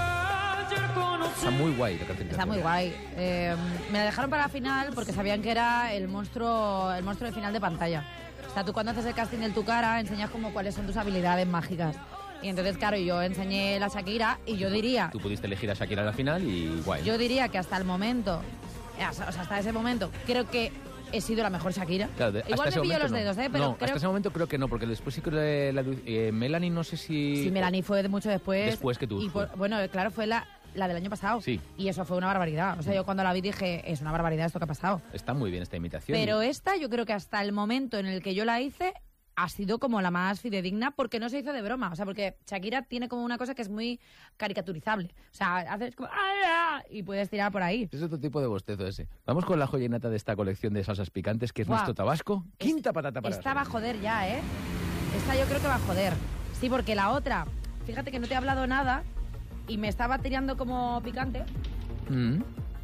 Está muy guay la caracterización. Está muy guay. Eh, me la dejaron para la final porque sabían que era el monstruo, el monstruo de final de pantalla. O sea, tú cuando haces el casting de Tu cara enseñas como cuáles son tus habilidades mágicas. Y entonces, claro, yo enseñé la Shakira y yo diría, Tú pudiste elegir a Shakira a la final y guay. yo diría que hasta el momento, eh, o sea, hasta ese momento, creo que he sido la mejor Shakira. Claro, de- hasta Igual me ese pillo momento los no. dedos, ¿eh? Pero no, creo hasta ese momento creo que no, porque después sí que la, la- eh, Melanie no sé si... Sí, Melanie fue de mucho después. Después que tú. Y por- bueno, claro, fue la, la del año pasado. Sí. Y eso fue una barbaridad. O sea, yo cuando la vi dije, es una barbaridad esto que ha pasado. Está muy bien esta imitación. Pero esta, yo creo que hasta el momento en el que yo la hice, ha sido como la más fidedigna porque no se hizo de broma. O sea, porque Shakira tiene como una cosa que es muy caricaturizable. O sea, haces como... ¡ah! Y puedes tirar por ahí. Es otro tipo de bostezo ese. Vamos con la joya innata de esta colección de salsas picantes, que es Buah. nuestro tabasco. Quinta patata para Esta va a la joder ya, ¿eh? Esta yo creo que va a joder. Sí, porque la otra, fíjate que no te he hablado nada y me estaba tirando como picante. Mm.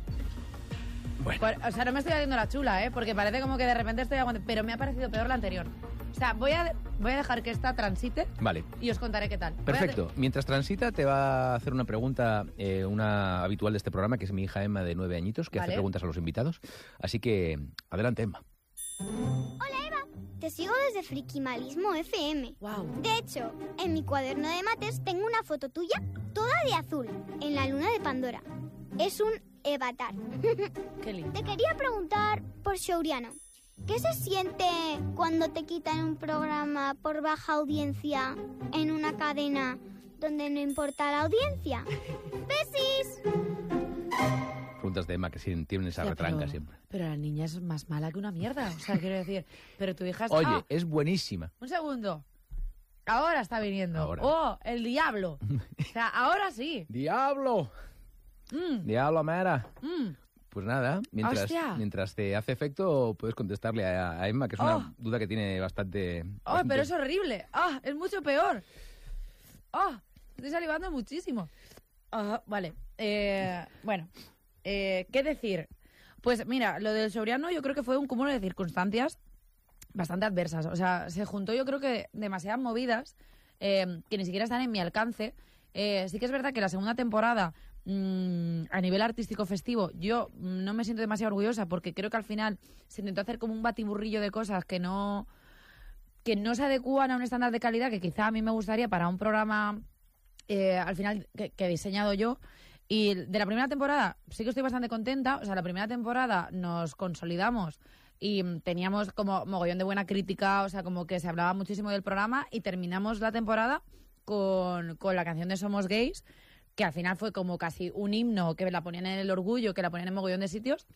Bueno, Por- o sea, no me estoy haciendo la chula, ¿eh? Porque parece como que de repente estoy aguantando. Pero me ha parecido peor la anterior. O sea, voy a, voy a dejar que esta transite vale. y os contaré qué tal. Voy a Perfecto. Mientras transita, te va a hacer una pregunta, eh, una habitual de este programa, que es mi hija Emma, de nueve añitos, que hace Vale. preguntas a los invitados. Así que, adelante, Emma. Te sigo desde Frikimalismo F M. Wow. De hecho, en mi cuaderno de mates tengo una foto tuya toda de azul, en la luna de Pandora. Es un avatar. Qué lindo. Te quería preguntar por Shouriano. ¿Qué se siente cuando te quitan un programa por baja audiencia en una cadena donde no importa la audiencia? ¡Besis! preguntas de Emma que sí, tienen esa Ya, retranca pero, siempre. Pero la niña es más mala que una mierda. O sea, quiero decir, pero tu hija es... Oye, ¡Ah! es buenísima. Un segundo. Ahora está viniendo. Ahora. ¡Oh, el diablo! O sea, ahora sí. ¡Diablo! Mm, ¡Diablo, Mera! mm. Pues nada, mientras, Hostia. mientras te hace efecto, puedes contestarle a, a Emma, que es una Oh. duda que tiene bastante... ¡Oh, bastante- pero es horrible! ¡Ah, es mucho peor! ¡Ah, estoy salivando muchísimo! Ah, vale. Eh, bueno, eh, ¿qué decir? Pues mira, lo del Soriano yo creo que fue un cúmulo de circunstancias bastante adversas. O sea, se juntó yo creo que demasiadas movidas eh, que ni siquiera están en mi alcance. Eh, sí que es verdad que la segunda temporada, mmm, a nivel artístico festivo, yo mm, no me siento demasiado orgullosa porque creo que al final se intentó hacer como un batiburrillo de cosas que no, que no se adecúan a un estándar de calidad que quizá a mí me gustaría para un programa eh, al final que, que he diseñado yo. Y de la primera temporada sí que estoy bastante contenta. O sea, la primera temporada nos consolidamos y mm, teníamos como mogollón de buena crítica, o sea, como que se hablaba muchísimo del programa y terminamos la temporada con, con la canción de Somos Gays, que al final fue como casi un himno, que la ponían en El Orgullo, que la ponían en mogollón de sitios.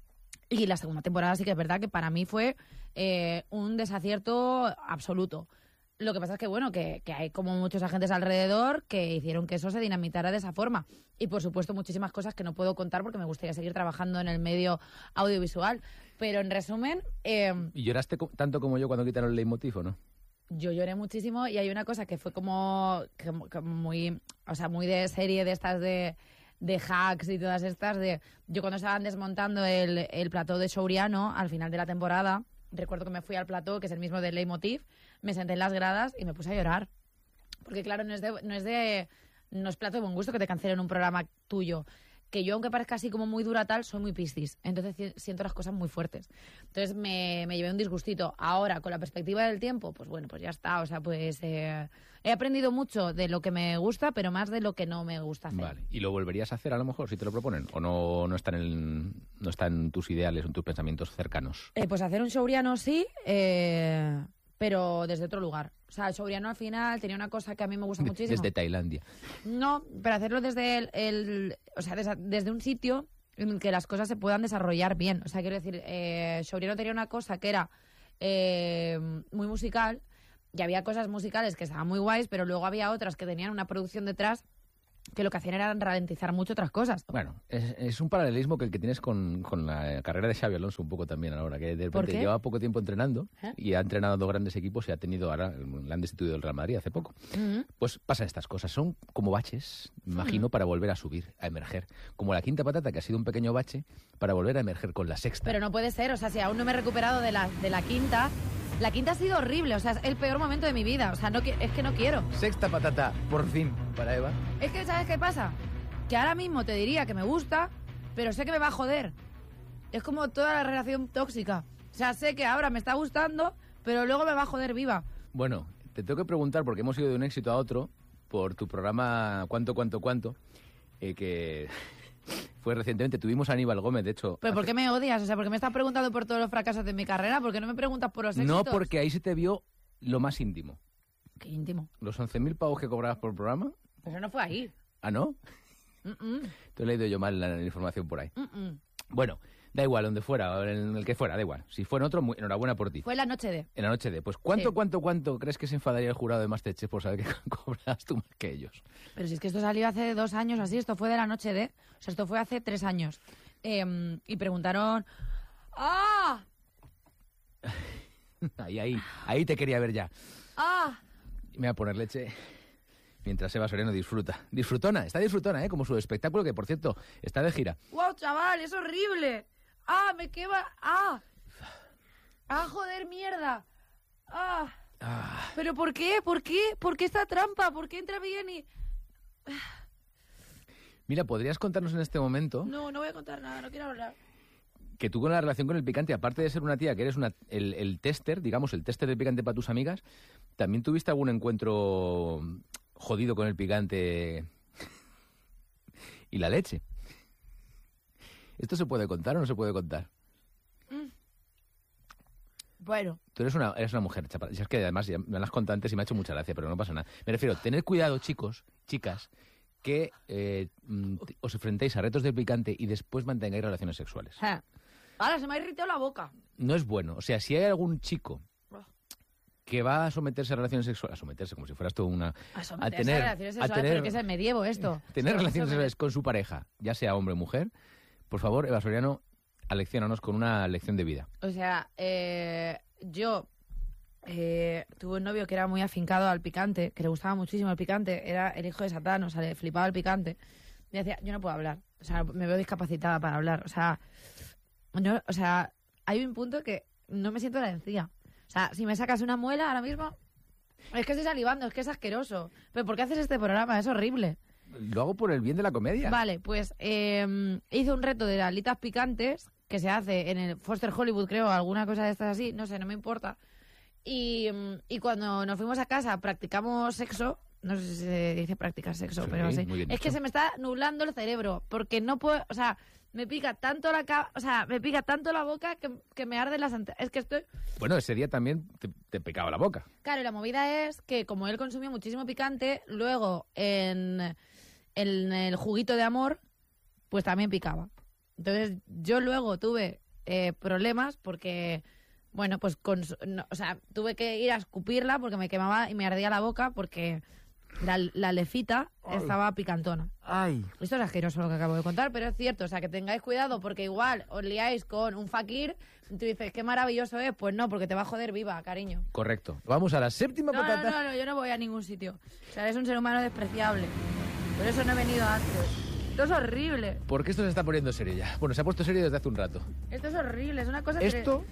Y la segunda temporada sí que es verdad que para mí fue eh, un desacierto absoluto. Lo que pasa es que, bueno, que, que hay como muchos agentes alrededor que hicieron que eso se dinamitara de esa forma. Y, por supuesto, muchísimas cosas que no puedo contar porque me gustaría seguir trabajando en el medio audiovisual. Pero, en resumen, eh, ¿Y lloraste co- tanto como yo cuando quitaron el leitmotiv o no? yo lloré muchísimo y hay una cosa que fue como, como- como muy, o sea, muy de serie de estas de, de hacks y todas estas. De yo cuando estaban desmontando el, el plató de Soriano al final de la temporada, recuerdo que me fui al plató, que es el mismo de Leitmotiv, me senté en las gradas y me puse a llorar. Porque claro, no es de, no es de, no es plato de buen gusto que te cancelen un programa tuyo. Que yo, aunque parezca así como muy dura tal, soy muy piscis. Entonces ci- siento las cosas muy fuertes. Entonces me, me llevé un disgustito. Ahora, con la perspectiva del tiempo, pues bueno, pues ya está. O sea, pues eh, he aprendido mucho de lo que me gusta, pero más de lo que no me gusta hacer. Vale. ¿Y lo volverías a hacer a lo mejor si te lo proponen? ¿O no, no, está, en el- no está en tus ideales o en tus pensamientos cercanos? Eh, pues hacer un showriano sí, eh, pero desde otro lugar. O sea, el showriano al final tenía una cosa que a mí me gusta muchísimo. Desde Tailandia. No, pero hacerlo desde el, el- o sea, desde, desde un sitio en el que las cosas se puedan desarrollar bien. O sea, quiero decir, eh, Showriano tenía una cosa que era eh, muy musical y había cosas musicales que estaban muy guays, pero luego había otras que tenían una producción detrás que lo que hacían era ralentizar mucho otras cosas. Bueno, es, es un paralelismo que el que tienes con, con la carrera de Xabi Alonso un poco también ahora, que de ¿Por repente qué? lleva poco tiempo entrenando ¿Eh? y ha entrenado a dos grandes equipos y ha tenido ahora, le han destituido del Real Madrid hace poco. Mm. Pues pasan estas cosas, son como baches, me imagino, para volver a subir, a emerger. Como la quinta patata, que ha sido un pequeño bache, para volver a emerger con la sexta. Pero no puede ser, o sea, si aún no me he recuperado de la, de la quinta, la quinta ha sido horrible, o sea, es el peor momento de mi vida, o sea, no, qui- es que no quiero. Sexta patata, por fin, para Eva. Es que, ¿sabes qué pasa? Que ahora mismo te diría que me gusta, pero sé que me va a joder. Es como toda la relación tóxica. O sea, sé que ahora me está gustando, pero luego me va a joder viva. Bueno, te tengo que preguntar, porque hemos ido de un éxito a otro, por tu programa Cuánto, Cuánto, Cuánto, eh, que fue recientemente. Tuvimos a Aníbal Gómez, de hecho. ¿Pero por hace- qué me odias? O sea, ¿por qué me estás preguntando por todos los fracasos de mi carrera? ¿Por qué no me preguntas por los éxitos? No, porque ahí se te vio lo más íntimo. Qué íntimo. Los once mil pavos que cobrabas por programa. Pero no fue ahí. ¿Ah, no? Mm, mm, Te he leído yo mal la, la información por ahí. mm, mm. Bueno, da igual, donde fuera, o en el que fuera, da igual. Si fuera en otro, muy- enhorabuena por ti. Fue la noche de... En la noche de, pues, ¿cuánto, Sí. cuánto, cuánto crees que se enfadaría el jurado de Masterchef por saber que cobras tú más que ellos? Pero si es que esto salió hace dos años así, esto fue de la noche de... O sea, esto fue hace tres años. Em, y preguntaron... ¡Ah! Ahí, ahí, ahí te quería ver ya. ¡Ah! Me voy a poner leche mientras Eva Soriano disfruta. Disfrutona, está disfrutona, ¿eh? Como su espectáculo, que por cierto, está de gira. ¡Wow, chaval! ¡Es horrible! ¡Ah, me quema! ¡Ah! ¡Ah, joder, mierda! ¡Ah! Ah, ¿Pero por qué? ¿Por qué? ¿Por qué esta trampa? ¿Por qué entra bien y...? mira, ¿podrías contarnos en este momento No, no voy a contar nada, no quiero hablar. que tú con la relación con el picante, aparte de ser una tía que eres una, el, el tester, digamos, el tester del picante para tus amigas, también tuviste algún encuentro jodido con el picante y la leche? ¿Esto se puede contar o no se puede contar? Bueno, Tú eres una, eres una mujer, chapa. Si es que además ya me lo has contado antes y me ha hecho mucha gracia, pero no pasa nada. Me refiero, tener cuidado, chicos, chicas, que eh, mm, os enfrentéis a retos de picante y después mantengáis relaciones sexuales. Ja. Ahora se me ha irritado la boca. No es bueno. O sea, si hay algún chico que va a someterse a relaciones sexuales, a someterse como si fueras tú una... A someterse tener, a relaciones a sexuales, tener- pero que es el medievo esto. Tener Sí, relaciones eso me- sexuales con su pareja, ya sea hombre o mujer, por favor, Eva Soriano, alecciónanos con una lección de vida. O sea, eh, yo eh, tuve un novio que era muy afincado al picante, que le gustaba muchísimo el picante, era el hijo de Satán, o sea, le flipaba el picante. Y decía, yo no puedo hablar, o sea, me veo discapacitada para hablar, o sea, no, o sea, hay un punto que no me siento la encía. O sea, si me sacas una muela ahora mismo, es que estoy salivando, es que es asqueroso. ¿Pero por qué haces este programa? Es horrible. Lo hago por el bien de la comedia. Vale, pues eh, hice un reto de las alitas picantes que se hace en el Foster Hollywood, creo, alguna cosa de estas así, no sé, no me importa. Y, mm, y cuando nos fuimos a casa practicamos sexo, no sé si se dice practicar sexo, Sí, pero sí. muy bien Es que dicho. se me está nublando el cerebro, porque no puedo, o sea, me pica tanto la ca- o sea, me pica tanto la boca que, que me arden las ante- es que estoy. Bueno, ese día también te, te picaba la boca. Claro, y la movida es que como él consumió muchísimo picante, luego en, en el juguito de amor, pues también picaba. Entonces yo luego tuve eh, problemas porque, bueno, pues, con, no, o sea, tuve que ir a escupirla porque me quemaba y me ardía la boca porque la, la lefita estaba picantona. Ay. Esto es asqueroso lo que acabo de contar, pero es cierto, o sea, que tengáis cuidado porque igual os liáis con un fakir y tú dices, qué maravilloso es, pues no, porque te va a joder viva, cariño. Correcto. Vamos a la séptima No, no, patata. no, no, yo no voy a ningún sitio. O sea, eres un ser humano despreciable. Por eso no he venido antes. Esto es horrible. Porque esto se está poniendo serio ya. Bueno, se ha puesto serio desde hace un rato. Esto es horrible, es una cosa que... Esto,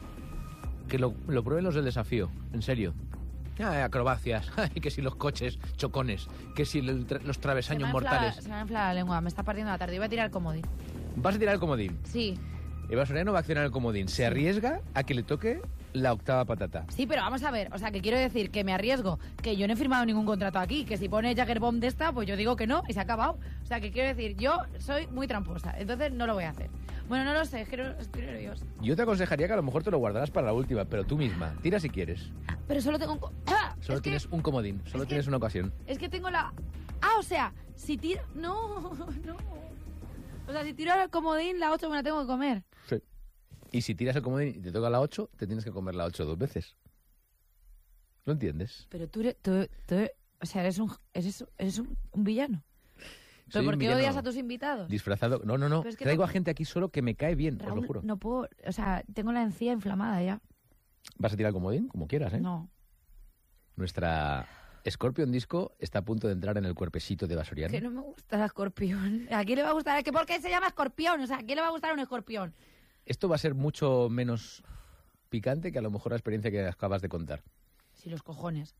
que lo, lo prueben los del desafío, en serio. Ay, acrobacias, ay, que si los coches, chocones, que si el tra- los Se me, travesaños ha inflado, mortales. se me ha inflado la lengua, me está partiendo la tarde. Iba a tirar comodín. Vas a tirar el comodín. Sí, Eva Soriano va a accionar el comodín. Se arriesga a que le toque la octava patata. sí, pero vamos a ver. O sea, que quiero decir que me arriesgo, que yo no he firmado ningún contrato aquí, que si pone Jaggerbomb de esta, pues yo digo que no y se ha acabado. O sea, que quiero decir, yo soy muy tramposa, entonces no lo voy a hacer. Bueno, no lo sé, es que no, estoy nerviosa. Yo te aconsejaría que a lo mejor te lo guardarás para la última, pero tú misma. Tira si quieres. Pero solo tengo un... co- ¡Ah! Solo Es que- tienes un comodín, solo es que- tienes una ocasión. Es que tengo la... Ah, o sea, si tiro... No, no. O sea, si tiro al comodín, la ocho me la tengo que comer. Sí. Y si tiras el comodín y te toca la ocho, te tienes que comer la ocho dos veces. ¿Lo entiendes? Pero tú eres... Tú, tú- o sea, eres un... Eres, eres un, un villano. Soy ¿Pero por un qué villano odias a tus invitados? Disfrazado. No, no, no. Pero es que Traigo no- a gente aquí solo que me cae bien, os lo Raúl, juro. no puedo... O sea, tengo la encía inflamada ya. Vas a tirar el comodín, como quieras, ¿eh? No. Nuestra Scorpion Disco está a punto de entrar en el cuerpecito de Basoriano. Que no me gusta el escorpión. ¿A quién le va a gustar? ¿Que ¿Por qué se llama escorpión? O sea, ¿a quién le va a gustar un escorpión? Esto va a ser mucho menos picante que a lo mejor la experiencia que acabas de contar. Sí, los cojones.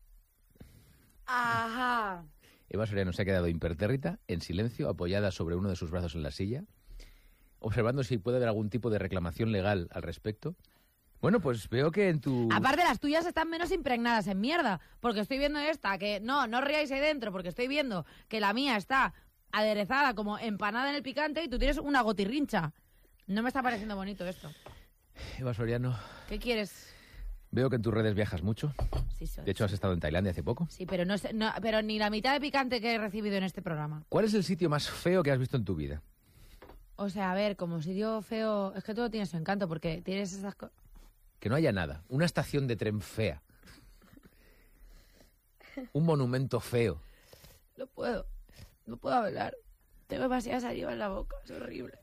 Ajá. Eva Soriano se ha quedado impertérrita, en silencio, apoyada sobre uno de sus brazos en la silla, observando si puede haber algún tipo de reclamación legal al respecto. Bueno, pues veo que en tu... Aparte, las tuyas están menos impregnadas en mierda. Porque estoy viendo esta, que no, no os riáis ahí dentro, porque estoy viendo que la mía está aderezada como empanada en el picante y tú tienes una gotirrincha. No me está pareciendo bonito esto. Eva Soriano, ¿Qué quieres? veo que en tus redes viajas mucho. Sí, soy. De hecho, has estado en Tailandia hace poco. Sí, pero, no, sé- no, pero ni la mitad de picante que he recibido en este programa. ¿Cuál es el sitio más feo que has visto en tu vida? O sea, a ver, como sitio feo... Es que todo tiene su encanto, porque tienes esas cosas... Que no haya nada. Una estación de tren fea. Un monumento feo. No puedo. No puedo hablar. Tengo demasiada saliva en la boca. Es horrible.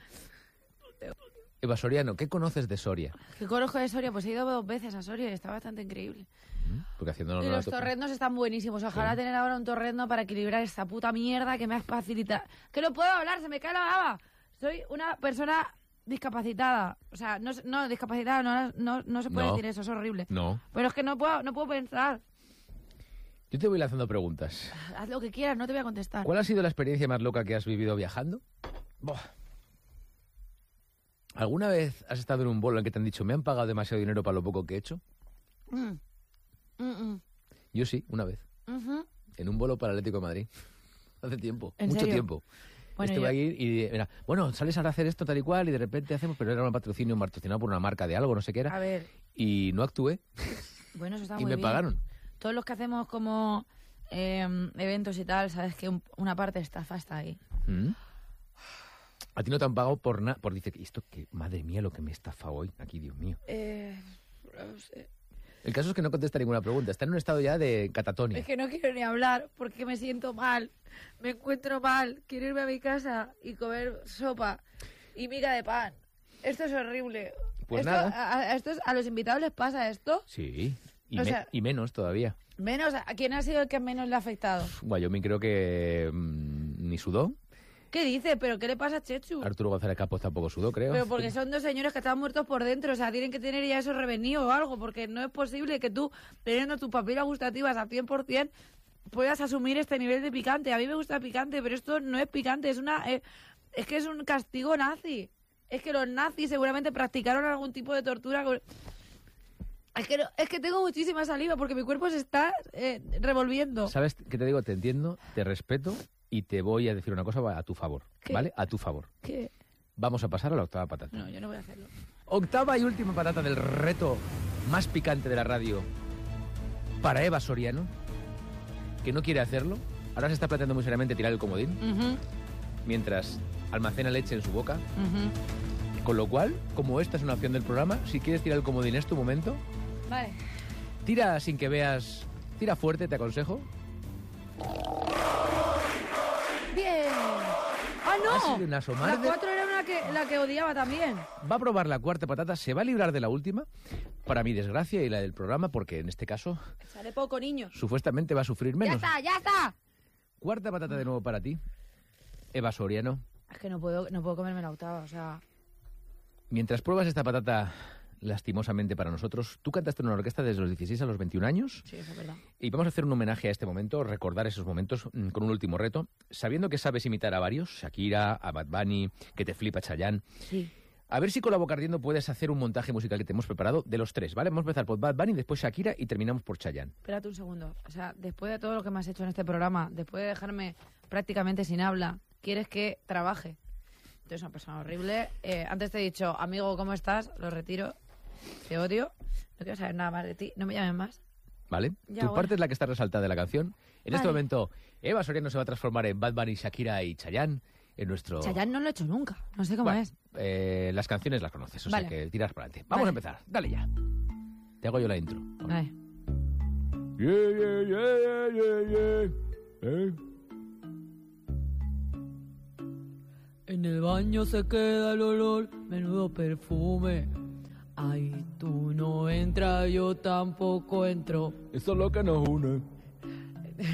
Eva Soriano, ¿qué conoces de Soria? ¿Qué conozco de Soria? Pues he ido dos veces a Soria y está bastante increíble. Porque haciéndolo Y los torrendos están buenísimos. Ojalá Sí. tener ahora un torrendo para equilibrar esta puta mierda que me has facilitado. Que no puedo hablar, se me cae la baba. Soy una persona discapacitada. O sea, no, no discapacitada, no, no, no se puede No. decir eso, es horrible. No. Pero es que no puedo, no puedo pensar. Yo te voy lanzando preguntas. Haz lo que quieras, no te voy a contestar. ¿Cuál ha sido la experiencia más loca que has vivido viajando? ¿Alguna vez has estado en un bolo en que te han dicho me han pagado demasiado dinero para lo poco que he hecho? Mm. Mm, mm. Yo sí, una vez. Ujú. En un bolo para el Atlético de Madrid. Hace tiempo, ¿En mucho serio? tiempo. Bueno, Estuve yo- ahí y era, bueno, sales ahora a hacer esto tal y cual y de repente hacemos, pero era un patrocinio patrocinado por una marca de algo, no sé qué A era. ver, Y no actué bueno, eso está y muy me bien. pagaron. Todos los que hacemos como eh, eventos y tal, sabes que un- una parte de estafa está ahí. ¿Mm? A ti no te han pagado por nada. Por dice que esto, que madre mía, lo que me estafa hoy. Aquí, Dios mío. Eh, no sé. El caso es que no contesta ninguna pregunta. Está en un estado ya de catatonia. Es que no quiero ni hablar porque me siento mal. Me encuentro mal. Quiero irme a mi casa y comer sopa y miga de pan. Esto es horrible. Pues Esto- nada. A, a estos, ¿A los invitados les pasa esto? Sí. Y, O me- sea- y menos todavía. Menos, ¿a quién ha sido el que menos le ha afectado? Wyoming creo que mm, ni sudó. ¿Qué dice? ¿Pero qué le pasa a Chechu? Arturo González Campos tampoco sudó, creo. Pero porque son dos señores que están muertos por dentro, o sea, tienen que tener ya eso revenido o algo, porque no es posible que tú, teniendo tus papilas gustativas a cien por ciento, puedas asumir este nivel de picante. A mí me gusta picante, pero esto no es picante, es una eh, es que es un castigo nazi. Es que los nazis seguramente practicaron algún tipo de tortura. con- Es que, no- es que tengo muchísima saliva porque mi cuerpo se está eh, revolviendo. ¿Sabes qué te digo? Te entiendo, te respeto y te voy a decir una cosa a tu favor, ¿Qué? ¿vale? A tu favor. ¿Qué? Vamos a pasar a la octava patata. No, yo no voy a hacerlo. Octava y última patata del reto más picante de la radio para Eva Soriano, que no quiere hacerlo. Ahora se está planteando muy seriamente tirar el comodín, Ujú, mientras almacena leche en su boca. ujú. Con lo cual, como esta es una opción del programa, si quieres tirar el comodín es tu momento. Vale. Tira sin que veas... Tira fuerte, te aconsejo. Bien. ¡Ah, no! Ha sido una asomar La de- cuatro era una que, la que odiaba también. Va a probar la cuarta patata, se va a librar de la última, para mi desgracia y la del programa, porque en este caso, Sale poco, niño. supuestamente va a sufrir ¡Ya menos. está, ya está! Cuarta patata de nuevo para ti, Eva Soriano. Es que no puedo, no puedo comerme la octava, o sea... Mientras pruebas esta patata lastimosamente para nosotros, tú cantaste en una orquesta desde los dieciséis a los veintiún años Sí, eso es verdad. y vamos a hacer un homenaje a este momento, recordar esos momentos mm, con un último reto, sabiendo que sabes imitar a varios, Shakira, a Bad Bunny, que te flipa Chayanne. Sí. A ver si con la boca ardiendo puedes hacer un montaje musical que te hemos preparado de los tres, ¿vale? Vamos a empezar por Bad Bunny, después Shakira y terminamos por Chayanne. Espérate un segundo. O sea, después de todo lo que me has hecho en este programa, después de dejarme prácticamente sin habla, ¿quieres que trabaje? Tú eres una persona horrible. Eh, antes te he dicho, amigo, ¿cómo estás? Lo retiro. Te odio. No quiero saber nada más de ti. No me llames más. ¿Vale? Ya, tu bueno. parte es la que está resaltada de la canción. En este Vale. momento, Eva Soriano se va a transformar en Bad Bunny, Shakira y Chayanne en nuestro... Chayanne no lo he hecho nunca. No sé cómo Bueno, es. eh, las canciones las conoces, o Vale. sea que tiras para adelante. Vamos Vale. a empezar. Dale ya. Te hago yo la intro. Vale. Yeah, yeah, yeah, yeah, yeah, yeah. Eh. En el baño se queda el olor, menudo perfume. Ay, tú no entras, yo tampoco entro. Eso es lo que nos une.